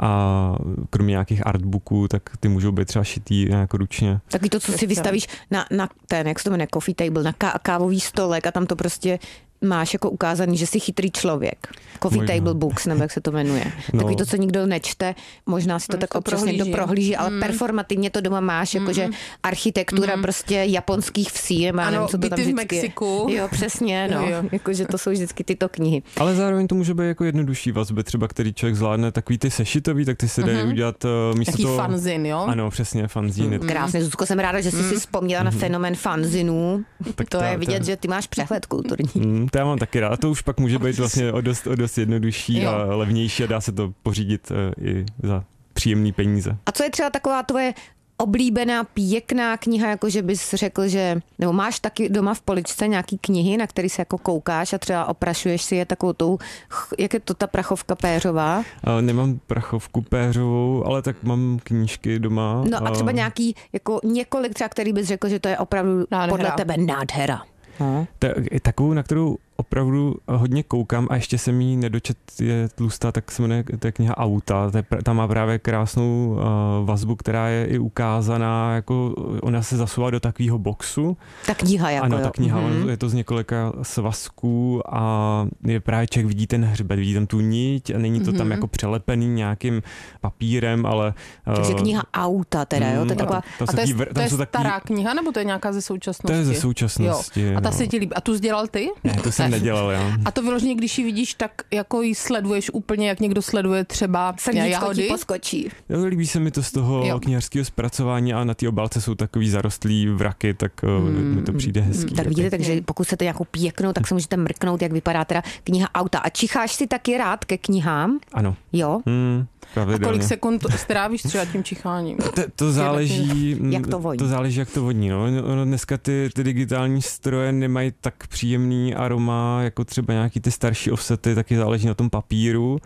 a kromě nějakých artbooků, tak ty můžou být třeba šitý jako ručně. Taky to, co si vystavíš na, na ten, jak se to jmenuje, coffee table, na ká- kávový stolek a tam to prostě máš jako ukázaný, že jsi chytrý člověk. Coffee možná. Table books, nebo jak se to jmenuje. No. Takový to, co nikdo nečte, možná si to no, tak to občas prohlíží. Někdo prohlíží, ale mm. performativně to doma máš, jakože mm. architektura mm. prostě japonských vsí, nebo ano, co to tam vždycky v Mexiku. Jo, přesně, no. Jakože to jsou vždycky tyto knihy. Ale zároveň to může být jako jednodušší vazby, třeba který člověk zvládne takový ty sešitový, tak ty se dají mm. udělat uh, místo Taký toho... fanzin, jo? Ano, přesně, fanzíny. Mm. Krásně, Zuzko, jsem ráda, že jsi mm. si vzpomněla mm. na fenomén fanzinů. Tak to ta, je vidět, ta... že ty máš přehled kulturní. Mm, to já mám taky rád. A to už pak může být vlastně o dost, o dost jednodušší jo. a levnější a dá se to pořídit uh, i za příjemný peníze. A co je třeba taková tvoje oblíbená, pěkná kniha, jako že bys řekl, že, nebo máš taky doma v poličce nějaký knihy, na který se jako koukáš a třeba oprašuješ si je takovou tou, jak je to ta prachovka péřová? Uh, nemám prachovku péřovou, ale tak mám knížky doma. No a třeba nějaký, jako několik třeba, který bys řekl, že to je opravdu nádhera. Podle tebe nádhera. Hmm. Ta, takovou, na kterou opravdu hodně koukám a ještě jsem jí nedočet, je tlustá, tak se jmenuje, to je kniha Auta, to je, tam má právě krásnou uh, vazbu, která je i ukázaná, jako ona se zasouvá do takového boxu. Ta kniha jako Ano, jo. ta kniha, mm-hmm. je to z několika svazků a je právě člověk vidí ten hřbet, vidí tam tu niť a není to mm-hmm. tam jako přelepený nějakým papírem, ale... Uh, Takže kniha Auta teda, jo? To je taková... A to je, to je stará kniha, nebo to je nějaká ze současnosti? To je ze současnosti. Jo. A ta se ti líbí. A tu jsi dělal ty? Ne, to jsem nedělal, já. A to vyloženě, když ji vidíš, tak jako ji sleduješ úplně, jak někdo sleduje třeba jahody? Ti poskočí. Jo, líbí se mi to z toho jo. knihařského zpracování a na té obálce jsou takový zarostlý vraky, tak hmm. mi to přijde hezký. Tak vidíte, takže pokud chcete nějakou pěknou, tak se můžete mrknout, jak vypadá teda kniha Auta. A čicháš si taky rád ke knihám? Ano. Jo? Hmm. A kolik sekund strávíš třeba tím čicháním? To, to záleží, jak to voní. To záleží, jak to voní. No. Ono dneska ty, ty digitální stroje nemají tak příjemný aroma, jako třeba nějaký ty starší offsety, taky záleží na tom papíru.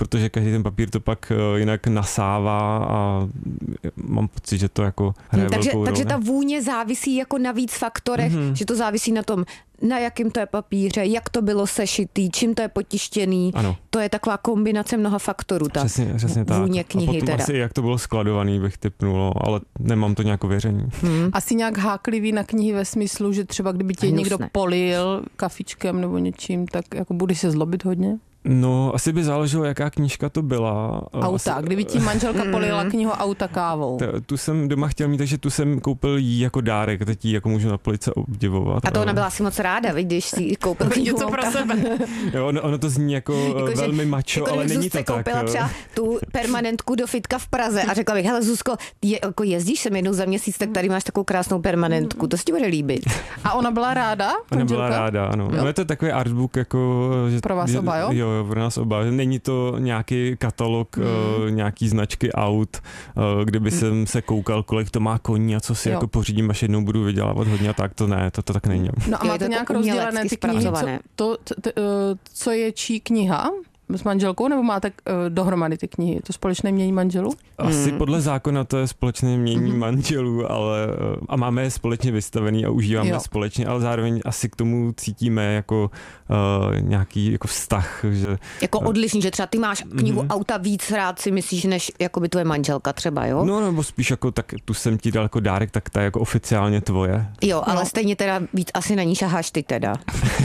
protože každý ten papír to pak jinak nasává a mám pocit, že to jako hraje takže, velkou takže roli. ta vůně závisí jako na víc faktorech, mm-hmm. že to závisí na tom, na jakým to je papíře, jak to bylo sešitý, čím to je potištěný. Ano. To je taková kombinace mnoha faktorů, ta přesně, přesně vůně tak. knihy. A potom teda. asi jak to bylo skladovaný, bych tipnul, ale nemám to nějak ověření. Hmm. Asi nějak háklivý na knihy ve smyslu, že třeba kdyby tě někdo polil kafičkem nebo něčím, tak jako budeš se zlobit hodně? No, asi by záleželo, jaká knížka to byla. Auta, asi... kdyby ti manželka polila knihu Auta kávou. Ta, tu jsem doma chtěl mít, takže tu jsem koupil jí jako dárek, teď ji jako můžu na police obdivovat. A to ona byla asi moc ráda, když si ji koupil knihu Něco pro sebe. Jo, ono, ono to zní jako, jako velmi macho, jako ale není to tak. Koupila třeba tu permanentku do fitka v Praze a řekla bych, hele Zuzko, je, jako jezdíš sem jednou za měsíc, tak tady máš takovou krásnou permanentku, to si ti bude líbit. A ona byla ráda? Ona manželka? byla ráda, ano. No je to takový artbook, jako... Že, pro vás že, oba, jo? Jo, pro nás oba. Není to nějaký katalog, hmm. uh, nějaký značky aut, uh, kde by hmm. jsem se koukal, kolik to má koní a co si jo. jako pořídím, až jednou budu vydělávat hodně a tak, to ne, to, to tak není. No a máte nějak rozdělené ty knihy, co, to, t, t, co je čí kniha? S manželkou, nebo máte uh, dohromady ty knihy? To společné mění manželů? Asi hmm. podle zákona to je společné mění hmm. manželů, ale uh, a máme je společně vystavený a užíváme jo. společně, ale zároveň asi k tomu cítíme jako uh, nějaký jako vztah. Že, jako odlišný, že třeba ty máš knihu mm-hmm. Auta víc rád si myslíš, než jako by tvoje manželka třeba, jo? No nebo spíš jako tak tu jsem ti dal jako dárek, tak ta je jako oficiálně tvoje. Jo, ale no. stejně teda víc asi na ní šaháš ty teda,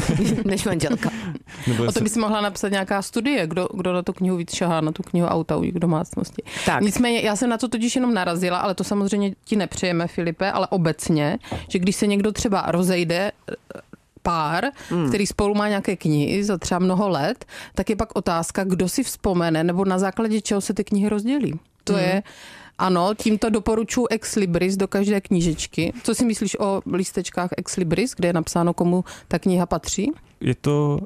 než manželka. O to by si mohla napsat nějaká studie, kdo, kdo na tu knihu víc šahá, na tu knihu Auta u domácnosti. Tak. Nicméně, já jsem na to totiž jenom narazila, ale to samozřejmě ti nepřejeme, Filipe, ale obecně, že když se někdo třeba rozejde pár, hmm. který spolu má nějaké knihy za třeba mnoho let, tak je pak otázka, kdo si vzpomene, nebo na základě čeho se ty knihy rozdělí. To hmm. je ano, tímto doporučuji Ex Libris do každé knížečky. Co si myslíš o lístečkách Ex Libris, kde je napsáno, komu ta kniha patří? Je to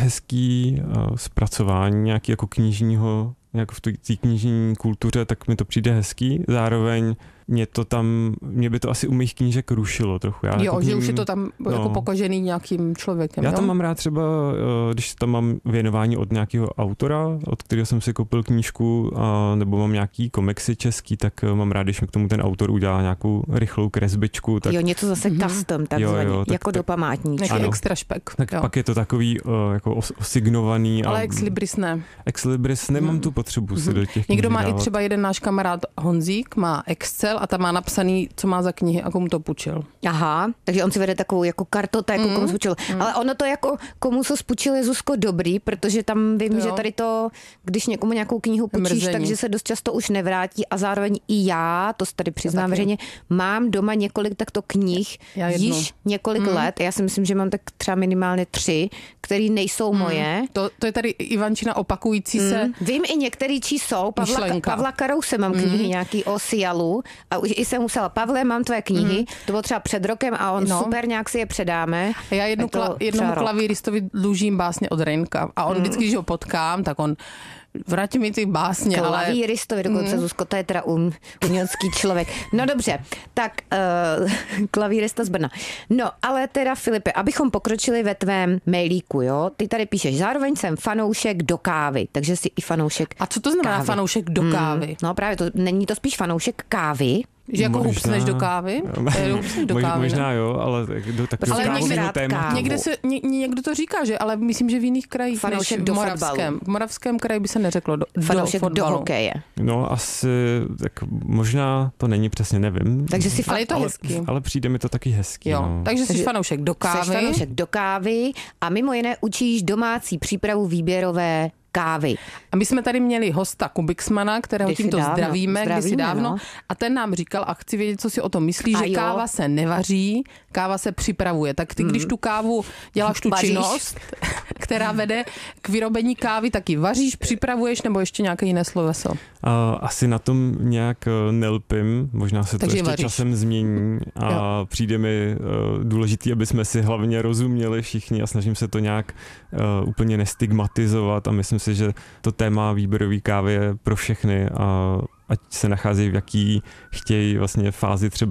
hezký uh, zpracování nějaký jako knižního, jako v té knižní kultuře, tak mi to přijde hezký. Zároveň mě to tam, mě by to asi u mých knížek rušilo trochu. Já jo, jako že ním, už je to tam no, jako pokažený nějakým člověkem. Já jo? tam mám rád třeba, když tam mám věnování od nějakého autora, od kterého jsem si koupil knížku, a, nebo mám nějaký komiksy český, tak mám rád, když mi k tomu ten autor udělá nějakou rychlou kresbičku. Tak, jo, něco zase mm-hmm. custom, takzvaně, jo, jo, tak, jako tak, do památníčku. Nějaký extra špek. Tak jo. pak je to takový uh, jako os, osignovaný. Ale a, Ex Libris ne. Ex Libris nemám mm. tu potřebu mm-hmm. si do těch Někdo má dávat. i třeba jeden náš kamarád Honzík, má Excel a tam má napsaný, co má za knihy a komu to půjčil. Aha, takže on si vede takovou jako kartotéku, mm. komu spůjčil. Mm. Ale ono to jako, komu se spůjčil je Zuzko dobrý, protože tam vím, jo. že tady to, když někomu nějakou knihu půjčíš, takže se dost často už nevrátí a zároveň i já, to tady přiznám veřejně, mám doma několik takto knih již několik mm. let. Já si myslím, že mám tak třeba minimálně tři, které nejsou mm. moje. To, to je tady Ivančina opakující mm. se. Vím i některý čí jsou. Pavla, Pavla Karouse mám knihy mm. nějaký o Sialu a už i jsem musela, Pavle, mám tvoje knihy, mm. to bylo třeba před rokem a on no. super, nějak si je předáme. A já jednu kla, jednomu klavíristovi dlužím básně od Reynka a on mm. vždycky, když ho potkám, tak on vrátí mi ty básně, ale... Klavíristovi dokonce, mm. Zuzko, to je teda um, umělecký člověk. No dobře, tak uh, klavírista z Brna. No, ale teda Filipe, abychom pokročili ve tvém mailíku, jo? Ty tady píšeš, zároveň jsem fanoušek do kávy, takže jsi i fanoušek A co to znamená kávy. fanoušek do kávy? Mm, no právě, to není to spíš fanoušek kávy? Že jako možná, hupsneš do kávy? To je hupsneš do kávy, možná ne? jo, ale do takového kávového tématu. Někde se, ně, někdo to říká, že, ale myslím, že v jiných krajích fanoušek než do v Moravském. V Moravském kraji by se neřeklo do, fanoušek do do hokeje. No asi, tak možná to není přesně, nevím. Takže si ale je to ale, hezký. Ale přijde mi to taky hezký. Jo, no. takže jsi fanoušek do kávy. Jsi fanoušek do kávy a mimo jiné učíš domácí přípravu výběrové kávy. A my jsme tady měli hosta Kubixmana, kterého Kdysi tímto dávno, zdravíme, zdravíme, kdysi dávno. No. A ten nám říkal, a chci vědět, co si o tom myslí, a že jo. káva se nevaří, káva se připravuje. Tak ty, hmm. když tu kávu děláš tu Vaříš. činnost, která vede k vyrobení kávy, tak ji vaříš, připravuješ, nebo ještě nějaké jiné sloveso? A asi na tom nějak nelpím, možná se Takže to ještě vaříš. časem změní a jo. přijde mi uh, důležitý, aby jsme si hlavně rozuměli všichni a snažím se to nějak uh, úplně nestigmatizovat a myslím si, že to téma výběrové kávy je pro všechny a ať se nacházejí v jaký chtějí vlastně fázi třeba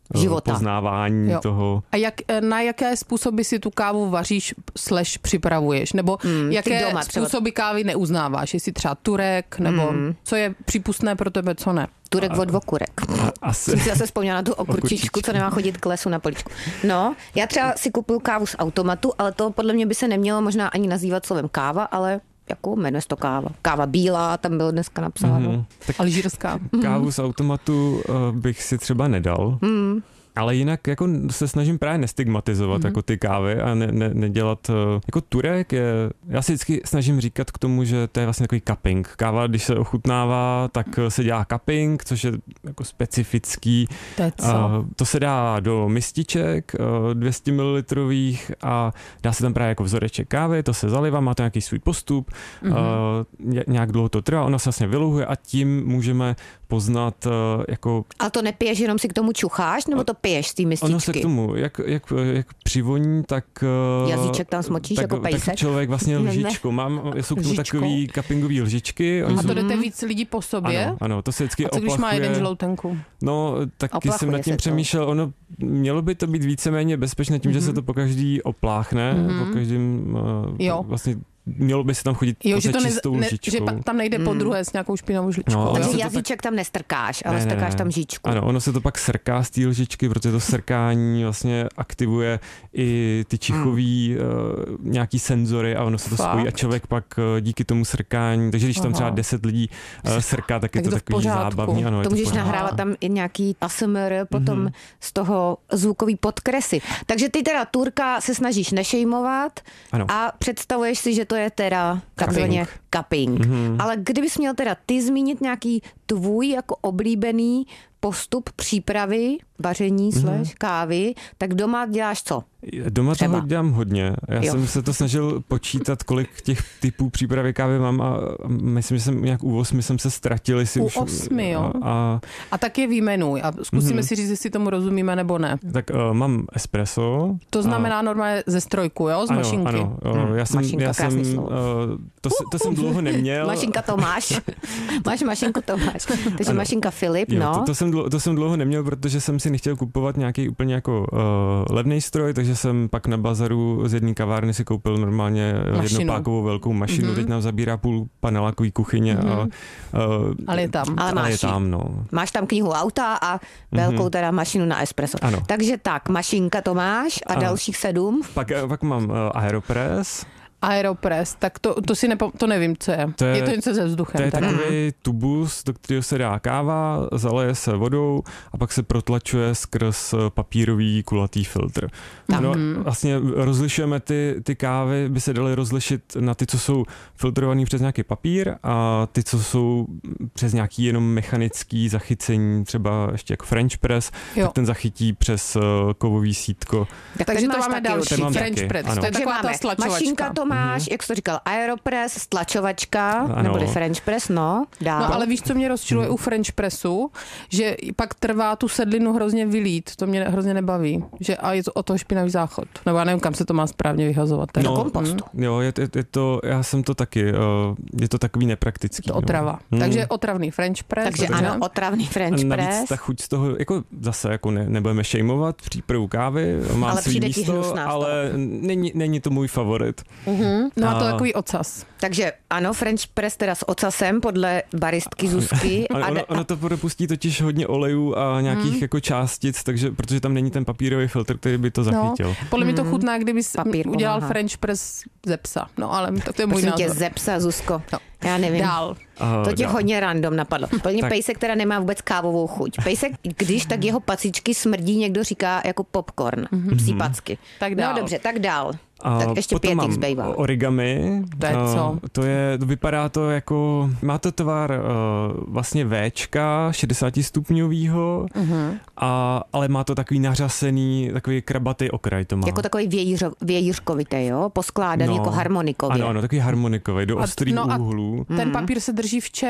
života. Poznávání Jo. toho. A jak, na jaké způsoby si tu kávu vaříš slash připravuješ? Nebo mm, jaké doma způsoby kávy neuznáváš? Jestli třeba turek, nebo mm. co je přípustné pro tebe, co ne? Turek od okurek. Asi. Jsem si zase vzpomněla na tu okurčičku, co nemá chodit k lesu na poličku. No, já třeba si kupuju kávu z automatu, ale to podle mě by se nemělo možná ani nazývat slovem káva, ale jako jmenuje se to káva. Káva bílá, tam bylo dneska napsáno. Mm-hmm. Tak alžírská. Kávu z automatu uh, bych si třeba nedal. Mm. Ale jinak jako se snažím právě nestigmatizovat mm-hmm. jako ty kávy a ne, ne, nedělat, jako turek je, já si vždycky snažím říkat k tomu, že to je vlastně takový cupping. Káva, když se ochutnává, tak se dělá cupping, což je jako specifický. To je co? Uh, to se dá do mističek uh, dvě stě mililitrových a dá se tam právě jako vzoreček kávy, to se zalivá, má to nějaký svůj postup, mm-hmm. uh, nějak dlouho to trvá, ona se vlastně vyluhuje a tím můžeme poznat uh, jako... Ale to nepiješ, jenom si k tomu čucháš, nebo to piješ z té mističky? Ono se k tomu, jak, jak, jak přivoní, tak... Uh, Jazyček tam smočíš tak, jako pejsek? Tak člověk vlastně lžičkou. Mám, jsou k tomu takový cuppingový lžičky. A to jdete víc lidí po sobě? Ano, ano, to se vždycky a co oplachuje. když má jeden žloutenku? No, taky Oplachuje jsem nad tím přemýšlel, ono mělo by to být víceméně bezpečné tím, mm-hmm. že se to po každý opláchne, mm-hmm. po každém uh, jo. vlastně mělo by se tam chodit jo, že to ne, čistou ne, lžičkou. že tam nejde po druhé s nějakou špinavou žličkou. No, takže jazyček tak... tam nestrkáš, ale ne, strkáš ne, tam lžičku. Ano, ono se to pak srká z té lžičky, protože to srkání vlastně aktivuje i ty čichový mm. uh, nějaký senzory a ono se to Fakt? spojí a člověk pak uh, díky tomu srkání, takže když Aha. tam třeba deset lidí uh, srká, tak je tak to, to takový zábavný. Ano, to můžeš nahrávat tam i nějaký A S M R, potom mm-hmm. z toho zvukový podkresy. Takže ty teda Turka se snažíš nešejmovat ano. a představuješ si, že to je teda takzvaně cupping. Mm-hmm. Ale kdybys měl teda ty zmínit nějaký tvůj jako oblíbený postup přípravy, vaření mm-hmm. slash kávy, tak doma děláš co? Doma Třeba. toho dělám hodně. Já jo. jsem se to snažil počítat, kolik těch typů přípravy kávy mám a myslím, že jsem nějak u osmi jsem se ztratil. U už, osmi, jo. A, a, a tak je výjmenuj a zkusíme mm-hmm. si říct, jestli tomu rozumíme nebo ne. Tak uh, mám espresso. To znamená a... normálně ze strojku, jo? Z ano, mašinky. Ano, uh, já jsem, Mašinka, já jsem uh, to, to jsem dlouho neměl. Mašinka Tomáš. Máš mašinku Tomáš. Takže ano. mašinka Filip, jo, no. To, to, jsem dlouho, to jsem dlouho neměl, protože jsem si nechtěl kupovat nějaký úplně jako uh, levný stroj, takže jsem pak na bazaru z jedné kavárny si koupil normálně mašinu. Jednopákovou velkou mašinu. Mm-hmm. Teď nám zabírá půl panelákový kuchyně. Mm-hmm. A, uh, ale je tam. Ale, ale je tam, no. Máš tam knihu auta a velkou mm-hmm. teda mašinu na espresso. Ano. Takže tak, mašinka to máš a ano. dalších sedm. Pak, pak mám uh, Aeropress. Aeropress, tak to, to si nepo, to nevím, co je. To je. Je to něco se vzduchem. To je teda. takový tubus, do kterého se dá káva, zaleje se vodou a pak se protlačuje skrz papírový kulatý filtr. No, vlastně rozlišujeme ty, ty kávy, by se daly rozlišit na ty, co jsou filtrovaný přes nějaký papír a ty, co jsou přes nějaký jenom mechanický zachycení, třeba ještě jako French press, jo. tak ten zachytí přes kovový sítko. Tak takže to máme další French press, ano. to je taková ta stlačovačka. Mašinka to máš, mm-hmm. jak jsi to říkal, Aeropress, stlačovačka, ano. neboli French press, no. Dál. No ale víš, co mě rozčiluje mm. u French pressu? Že pak trvá tu sedlinu hrozně vylít, to mě hrozně nebaví. Že a je to o toho špinavý záchod. Nebo já nevím, kam se to má správně vyhazovat. No, do kompostu. Mm, jo, je, je, je to, já jsem to taky, uh, je to takový nepraktický. To otrava. No. Takže otravný French press. Takže dobře. ano, otravný French a navíc press. ta chuť z toho, jako zase jako ne, nebudeme šejmovat přípravu kávy, má ale svý místo, ale není, není to můj favorit. Mm-hmm. No a to takový ocas. Takže ano, French press teda s ocasem podle baristky Zuzky. Ano, ono, ono to propustí totiž hodně olejů a nějakých mm. jako částic, takže protože tam není ten papírový filtr, který by to zachytil. No, podle mě to chutná, kdyby Papír udělal pomáhá. French press ze psa. No ale to je můj Prosím názor. tě, ze psa, Zuzko. No. Já nevím. Dál. To tě dál. hodně random napadlo. Plně pejsek teda nemá vůbec kávovou chuť. Pejsek, když, tak jeho pacičky smrdí, někdo říká jako popcorn. Mm-hmm. Psí packy. Tak dál. No dobře, tak dál. A tak ještě potom pět mám jich zbývá. origami. To je co? To je, vypadá to jako, má to tvar uh, vlastně Véčka, šedesátistupňovýho, uh-huh. a, ale má to takový nařasený, takový krabatý okraj to má. Jako takový vějířo, vějířkovitý, jo? Poskládaný no, jako harmonikově. Ano, ano, takový harmonikový, do A- ostrých no a úhlů. Ten papír se drží v čem?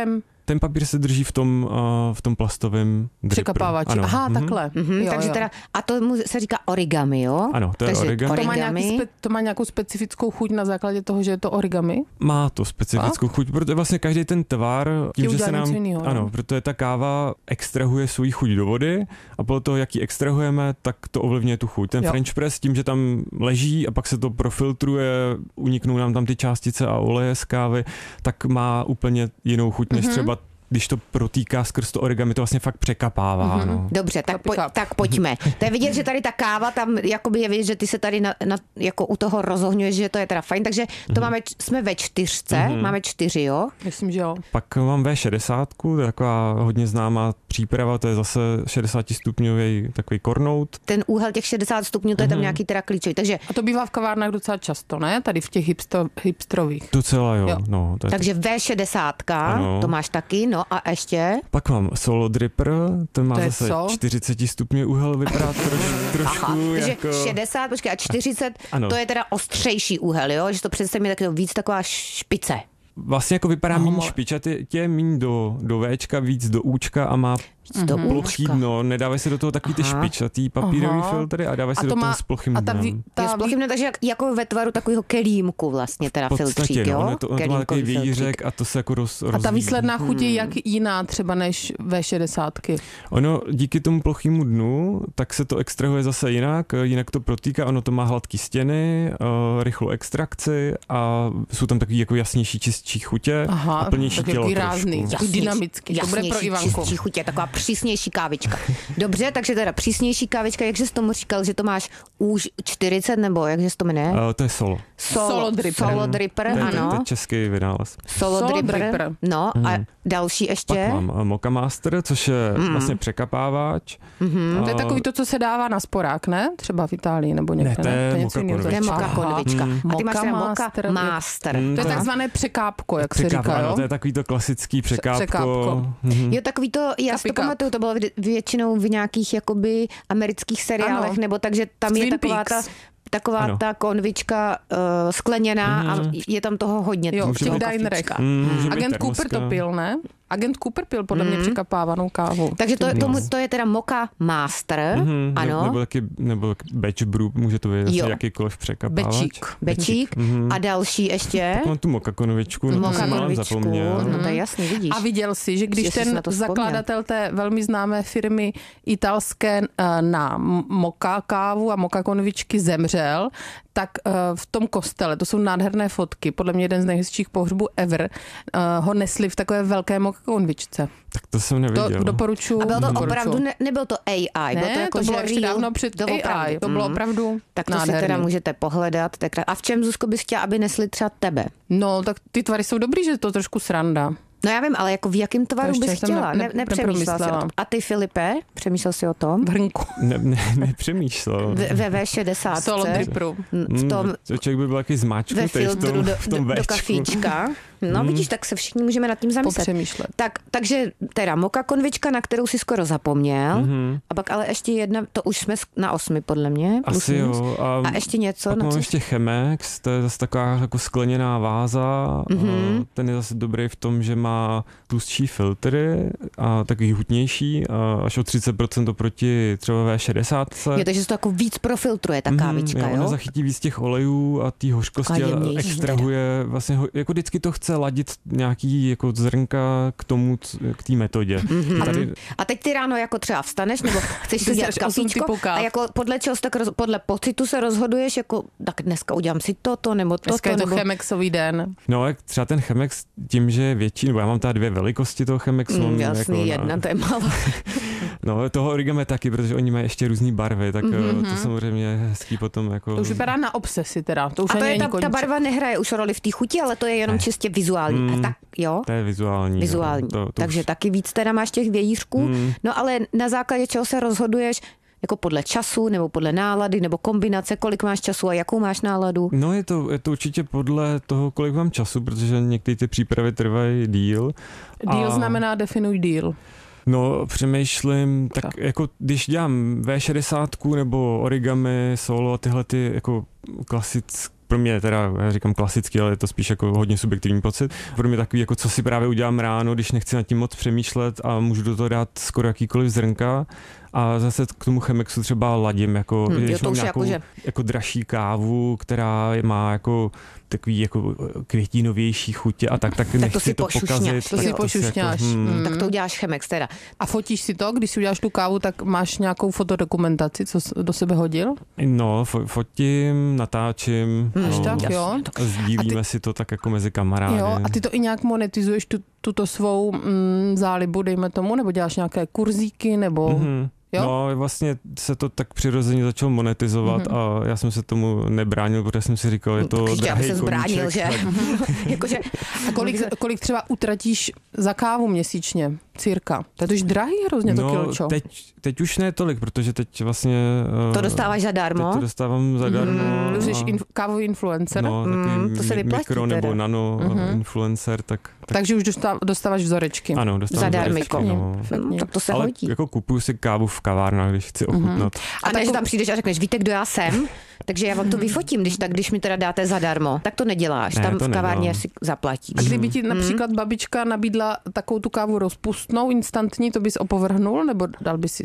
Ten papír se drží v tom, uh, v tom plastovém dripperu. Překapávači. Aha, mm-hmm. takhle. Mm-hmm, jo, takže jo. teda, a to mu se říká origami, jo? Ano, to je takže origami. To má, nějaký spe, to má nějakou specifickou chuť na základě toho, že je to origami? Má to specifickou a? chuť, protože vlastně každý ten tvar, tím, že se nám, jinýho, ano, protože ta káva extrahuje svou chuť do vody a podle toho, jak ji extrahujeme, tak to ovlivňuje tu chuť. Ten jo. French press tím, že tam leží a pak se to profiltruje, uniknou nám tam ty částice a oleje z kávy, tak má úplně jinou chuť, než mm-hmm. třeba když to protýká skrz to origami, to vlastně fakt překapává. Mm-hmm. No. Dobře, tak, po, tak pojďme. To je vidět, že tady ta káva, tam jakoby je vidět, že ty se tady na, na, jako u toho rozohňuješ, že to je teda fajn, takže to mm-hmm. máme, jsme ve čtyřce, mm-hmm. máme čtyři, jo? Myslím, že jo. Pak mám vé šedesát, to je taková hodně známá příprava, to je zase šedesáti-stupňový takový kornout. Ten úhel těch šedesát stupňů, to je tam mm-hmm. nějaký teda klíčový, takže... A to bývá v kavárnách docela často, ne? Tady v těch hipster, hipstrových. Docela jo, jo. No. To je takže vé šedesát, to máš taky, no a ještě? Pak mám Solo Dripper, ten má to zase co? čtyřicet stupňů úhel, vypadá troš, trošku Aha, jako... šedesát, počkej, a čtyřicet, ano. To je teda ostřejší úhel, jo? Že to představím je víc taková špice. Vlastně jako vypadá méně špič a tě, tě je méně do, do Včka, víc do Účka a má mm-hmm. plochý dno, nedávají se do toho takový ty špičatý papírový Aha. filtry a dávají se do toho s plochým dnem. Ta, s plochým dnem, takže jak, jako ve tvaru takového kelímku vlastně teda podstatě, filtřík, jo? No, to, to má takový výjířek a to se jako roz, A ta výsledná chuť je jak jiná třeba než vé šedesát? Ono díky tomu plochému dnu, tak se to extrahuje zase jinak, jinak to protýká, ono to má hladký stěny, uh, rychlou extrakci a jsou tam takový jako jasnější, čistší chutě. Aha, a plnější tělo rázný, trošku. Dynamický, to bude pro Ivanku. Čistší chutě, taková přísnější kávička. Dobře, takže teda přísnější kávička, jakže jsi tomu říkal, že to máš už čtyřicet, nebo jakže jsi to jmenuje? Uh, to je solo. Solo, solo dripper. Solo dripper, to je, ano. To je český vynález. Solo, solo dripper. dripper. No mm. a další ještě? Pak mám Moka Master, což je mm. vlastně překapávač. Mm-hmm. A... To je takový to, co se dává na sporák, ne? Třeba v Itálii nebo někde. Ne, to je, ne? Moka konvička. To je Moka konvička. Mm. A ty máš teda Moka Master. To je takzvané překápko, jak se říká, jo? To je takový to klasický překápko. překápko. Mm-hmm. Jo, takový to, já si to pamatuju, to bylo většinou v nějakých jakoby amerických seriálech, ano. nebo takže tam Twin je taková Peaks. ta taková ano. ta konvička uh, skleněná mm. a je tam toho hodně. Jo, v těch dinerech. Mm, Agent Cooper to pil, ne? Agent Cooper pil podle mm. mě překapávanou kávu. Takže to, tomu, to je teda Moka Master, mm-hmm, ano. Nebo taky, nebo batch brew, může to být jakýkoliv překapávač. Bečík. Bečík. Mm-hmm. A další ještě? Tak mám tu Moka konvičku, no to jsem mám zapomněl. No to je jasný, vidíš. A viděl jsi, že když ten zakladatel té velmi známé firmy italské na Moka kávu a Moka konvičky zemřel, tak uh, v tom kostele, to jsou nádherné fotky, podle mě jeden z nejhezčích pohřbů ever, uh, ho nesli v takové velké Moka konvičce. Tak to jsem neviděl. To doporučuji. A bylo to opravdu, ne, nebyl to A I, ne, bylo to jako, to bylo že ještě real, dávno před to A I, to bylo opravdu Tak to nádherný. si teda můžete pohledat. A v čem, Zuzko, bys chtěla, aby nesli třeba tebe? No, tak ty tvary jsou dobrý, že to trošku sranda. No já vím, ale jako v jakém tvaru bys chtěla? Ne, ne, nepřemýšlela jsi o tom. A ty, Filipe, přemýšlel jsi o tom? V hrnku. Ne, ne, nepřemýšlel. Ve vé šedesát. Solo dripperu. V tom, mm, člověk by byl jaký zmáčknutý ve filtru v tom, do, v tom do, do kafíčka. No mm. vidíš, tak se všichni můžeme nad tím zamyslet. Tak, takže teda Moka konvička, na kterou si skoro zapomněl. Mm-hmm. A pak ale ještě jedna, to už jsme na osmi podle mě. Asi jo. A, a ještě něco. Pak na mám co ještě Chemex, to je zase taková jako skleněná váza. Mm-hmm. Ten je zase dobrý v tom, že má tlustší filtry a takový hutnější, a až o třicet procent oproti třeba vé šedesát. Jo, takže se to jako víc profiltruje ta kávička, mm, jo? Ona zachytí víc těch olejů a té hořkosti a extrahuje, vlastně jako vždycky to chce ladit nějaký jako zrnka k tomu, k té metodě. Mm-hmm. A, tady... a teď ty ráno jako třeba vstaneš, nebo chceš si udělat kafíčko a jako podle čeho tak roz, podle pocitu se rozhoduješ, jako tak dneska udělám si toto, nebo toto. Dneska je to nebo... Chemexový den. No, jak třeba ten Chemex tím, že je větší, nebo já mám tady dvě velikosti toho Chemexu. Mm, jasný, jako, jedna, to je málo. No, toho origami taky, protože oni mají ještě různý barvy, tak mm-hmm. to samozřejmě je hezký potom jako... To už vypadá na obsesi teda. To už a to je ta, ta barva nehraje už roli v té chuti, ale to je jenom ne. čistě vizuální. Mm, tak, jo? To je vizuální. Vizuální. To, to Takže už... taky víc teda máš těch vějířků. Mm. No ale na základě čeho se rozhoduješ, jako podle času, nebo podle nálady, nebo kombinace, kolik máš času a jakou máš náladu? No je to, je to určitě podle toho, kolik mám času, protože některé ty přípravy trvají díl. Díl a... znamená definuj díl. No, přemýšlím, tak Co? jako když dělám vé šedesát nebo origami, solo a tyhle ty jako klasické pro mě teda, já říkám klasicky, ale je to spíš jako hodně subjektivní pocit. Pro mě takový, jako co si právě udělám ráno, když nechci nad tím moc přemýšlet a můžu do toho dát skoro jakýkoliv zrnka. A zase k tomu Chemexu třeba ladím, jako, hmm, když mám nějakou jako, že... jako dražší kávu, která má jako takový jako květinovější chutě a tak, tak, tak nechci to, to pokazit. To si pošušňáš. Jako, hmm. Tak to uděláš Chemex teda. A fotíš si to, když si uděláš tu kávu, tak máš nějakou fotodokumentaci, co do sebe hodil? No, fo- fotím, natáčím. Hmm. No, tak, jo. A sdílíme ty... si to tak jako mezi kamarády. Jo, a ty to i nějak monetizuješ, tu, tuto svou mm, zálibu, dejme tomu, nebo děláš nějaké kurzíky, nebo... Mm-hmm. Jo? No, vlastně se to tak přirozeně začalo monetizovat mm-hmm. a já jsem se tomu nebránil, protože jsem si říkal, je to drahý koníček. Zbránil, že? Jakože, a kolik, kolik třeba utratíš za kávu měsíčně? Cirka. To je to drahý hrozně no, to kilčo. Teď, teď už ne tolik, protože teď vlastně... To dostáváš zadarmo? Teď to dostávám zadarmo. Mm, jsi inf, kávový influencer? No, mm, to se vyplatí mikro teda. nebo nano mm-hmm. influencer, tak, tak... Takže už dostáv, dostáváš vzorečky. Ano, dostávám zadarmiko. vzorečky. No, tak to se ale hodí. jako kupuju si kávu v kavárnách, když chci ochutnat. Mm-hmm. A, a takže tam přijdeš a řekneš, víte, kdo já jsem? Takže já vám to vyfotím, když tak, když mi teda dáte zadarmo. Tak to neděláš, ne, tam to v kavárně nedám. si zaplatíš. A kdyby ti například babička nabídla takovou tu kávu rozpustnou, instantní, to bys opovrhnul, nebo dal bys si?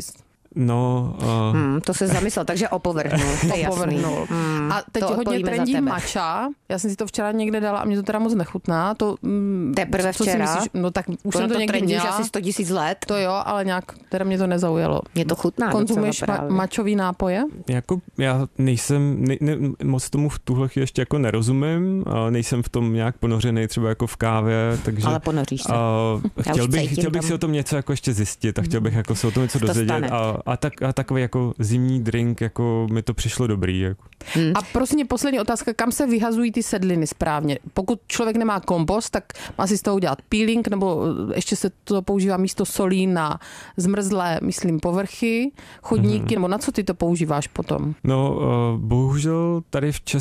No, uh... hmm, to se zamyslel, takže opovrhnul. To je opovrhnul. Hmm, a teď hodně trendí matcha. Já jsem si to včera někde dala a mě to teda moc nechutná. To, mm, Teprve co včera? Si myslíš? No tak už to jsem to, to někdy měla. asi sto tisíc let. To jo, ale nějak teda mě to nezaujalo. Mě to chutná. Konzumuješ ma- mačový nápoje? Jako já nejsem, ne, ne, moc tomu v tuhle chvíli ještě jako nerozumím, nejsem v tom nějak ponořený třeba jako v kávě, takže... Ale ponoříš se. Uh, chtěl bych, chtěl bych si o tom něco jako ještě zjistit a chtěl bych jako se o tom něco to dozvědět a, a, tak, a takový jako zimní drink, jako mi to přišlo dobrý. Jako. Hmm. A prosím, poslední otázka, kam se vyhazují ty sedliny správně? Pokud člověk nemá kompost, tak má si z toho udělat peeling, nebo ještě se to používá místo solí na zmrzlé, myslím, povrchy, chodníky, hmm. nebo na co ty to používáš potom? No, uh, bohužel tady v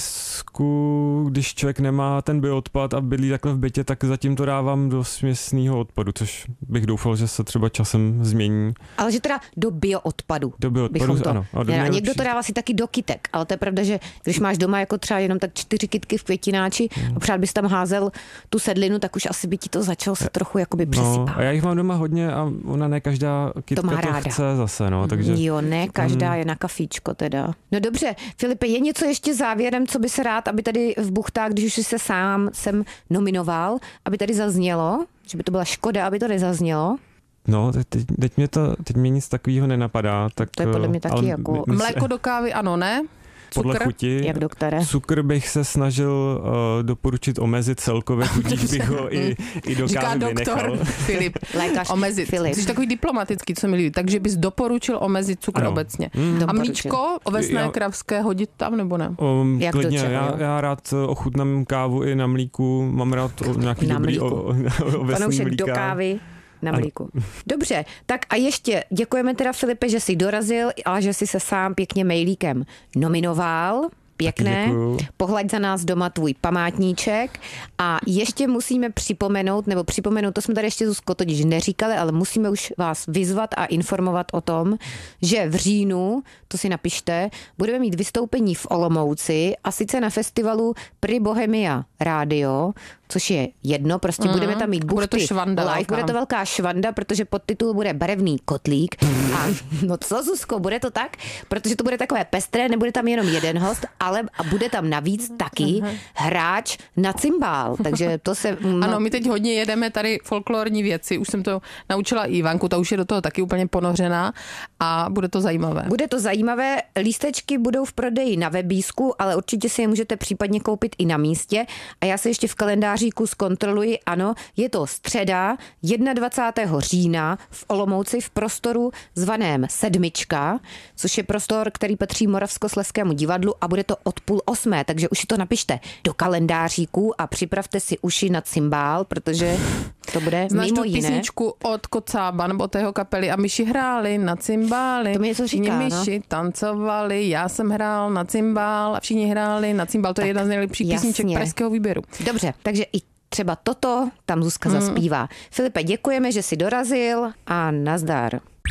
Česku, když člověk nemá ten bioodpad a bydlí takhle v bytě, tak zatím to dávám do směsného odpadu, což bych doufal, že se třeba časem změní. Ale že teda do bioodpadu. Do bioodpadu, to, ano. A, a někdo to dává si taky do kytek, ale to je pravda, že když máš doma jako třeba jenom tak čtyři kytky v květináči hmm. a přát bys tam házel tu sedlinu, tak už asi by ti to začalo se trochu jakoby přesypat. No, a já jich mám doma hodně a ona ne každá kytka to, to chce zase, no, takže... Jo, ne každá je na kafíčko teda. No dobře, Filipe, je něco ještě závěrem, co by se rád, aby tady v Buchtách, když už jsi se sám sem nominoval, aby tady zaznělo, že by to byla škoda, aby to nezaznělo? No, teď, teď, mě to, teď mě nic takového nenapadá. Tak, to je podle mě taky jako... My, Mléko do kávy, ano, ne? Podle Cukr? chuti. Jak do které? Cukr bych se snažil uh, doporučit omezit celkově, tudíž bych ho i, i do Říká kávy doktor vynechal. Filip. Lékař omezit. Filip. Jsi takový diplomatický, co mi líbí. Takže bys doporučil omezit cukr ano. obecně. Mm. A mlíčko ovesné já, kravské hodit tam, nebo ne? Um, Jak klidně, čeho, já, já rád ochutnám kávu i na mlíku. Mám rád o, nějaký na dobrý o, ovesný Panoušek mlíka. do kávy. Na mlíku. Dobře, tak a ještě děkujeme teda, Filipe, že jsi dorazil a že jsi se sám pěkně mailíkem nominoval. Pěkné. Pohlaď za nás doma tvůj památníček. A ještě musíme připomenout, nebo připomenout, to jsme tady ještě Zuzko totiž neříkali, ale musíme už vás vyzvat a informovat o tom, že v říjnu, to si napište, budeme mít vystoupení v Olomouci a sice na festivalu Pri Bohemia Radio, což je jedno, prostě mm, budeme tam mít buchty bude to švanda, live, velká. bude to velká švanda, protože podtitul bude Barevný kotlík. A no co, Zuzko, bude to tak? Protože to bude takové pestré, nebude tam jenom jeden host, ale a bude tam navíc taky hráč na cymbál, takže to se... No... Ano, my teď hodně jedeme tady folklorní věci, už jsem to naučila Ivanku, ta už je do toho taky úplně ponořená a bude to zajímavé. Bude to zajímavé, lístečky budou v prodeji na webísku, ale určitě si je můžete případně koupit i na místě a já se ještě v kalendáříku zkontroluji, ano, je to středa dvacátého prvního října v Olomouci v prostoru zvaném Sedmička, což je prostor, který patří Moravskoslezskému divadlu a bude to od půl osmé, takže už si to napište do kalendáříku a připravte si uši na cymbál, protože to bude Znáš mimo tu jiné. písničku od Kocába nebo od tého kapely a myši hráli na cymbály. To mi něco říká, myši no? tancovali, já jsem hrál na cymbál a všichni hráli na cymbál. To tak, je jedna z nejlepších písniček pražského výběru. Dobře, takže i třeba toto tam Zuzka hmm. zaspívá. Filipe, děkujeme, že jsi dorazil a nazdar.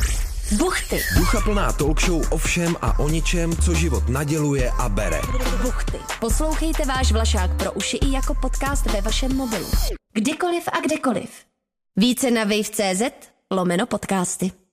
Buchty. Duchaplná talk show o všem a o ničem, co život naděluje a bere. Buchty. Poslouchejte váš Vlašák pro uši i jako podcast ve vašem mobilu. Kdykoliv a kdekoliv. Více na wave tečka cé zet lomeno podcasty.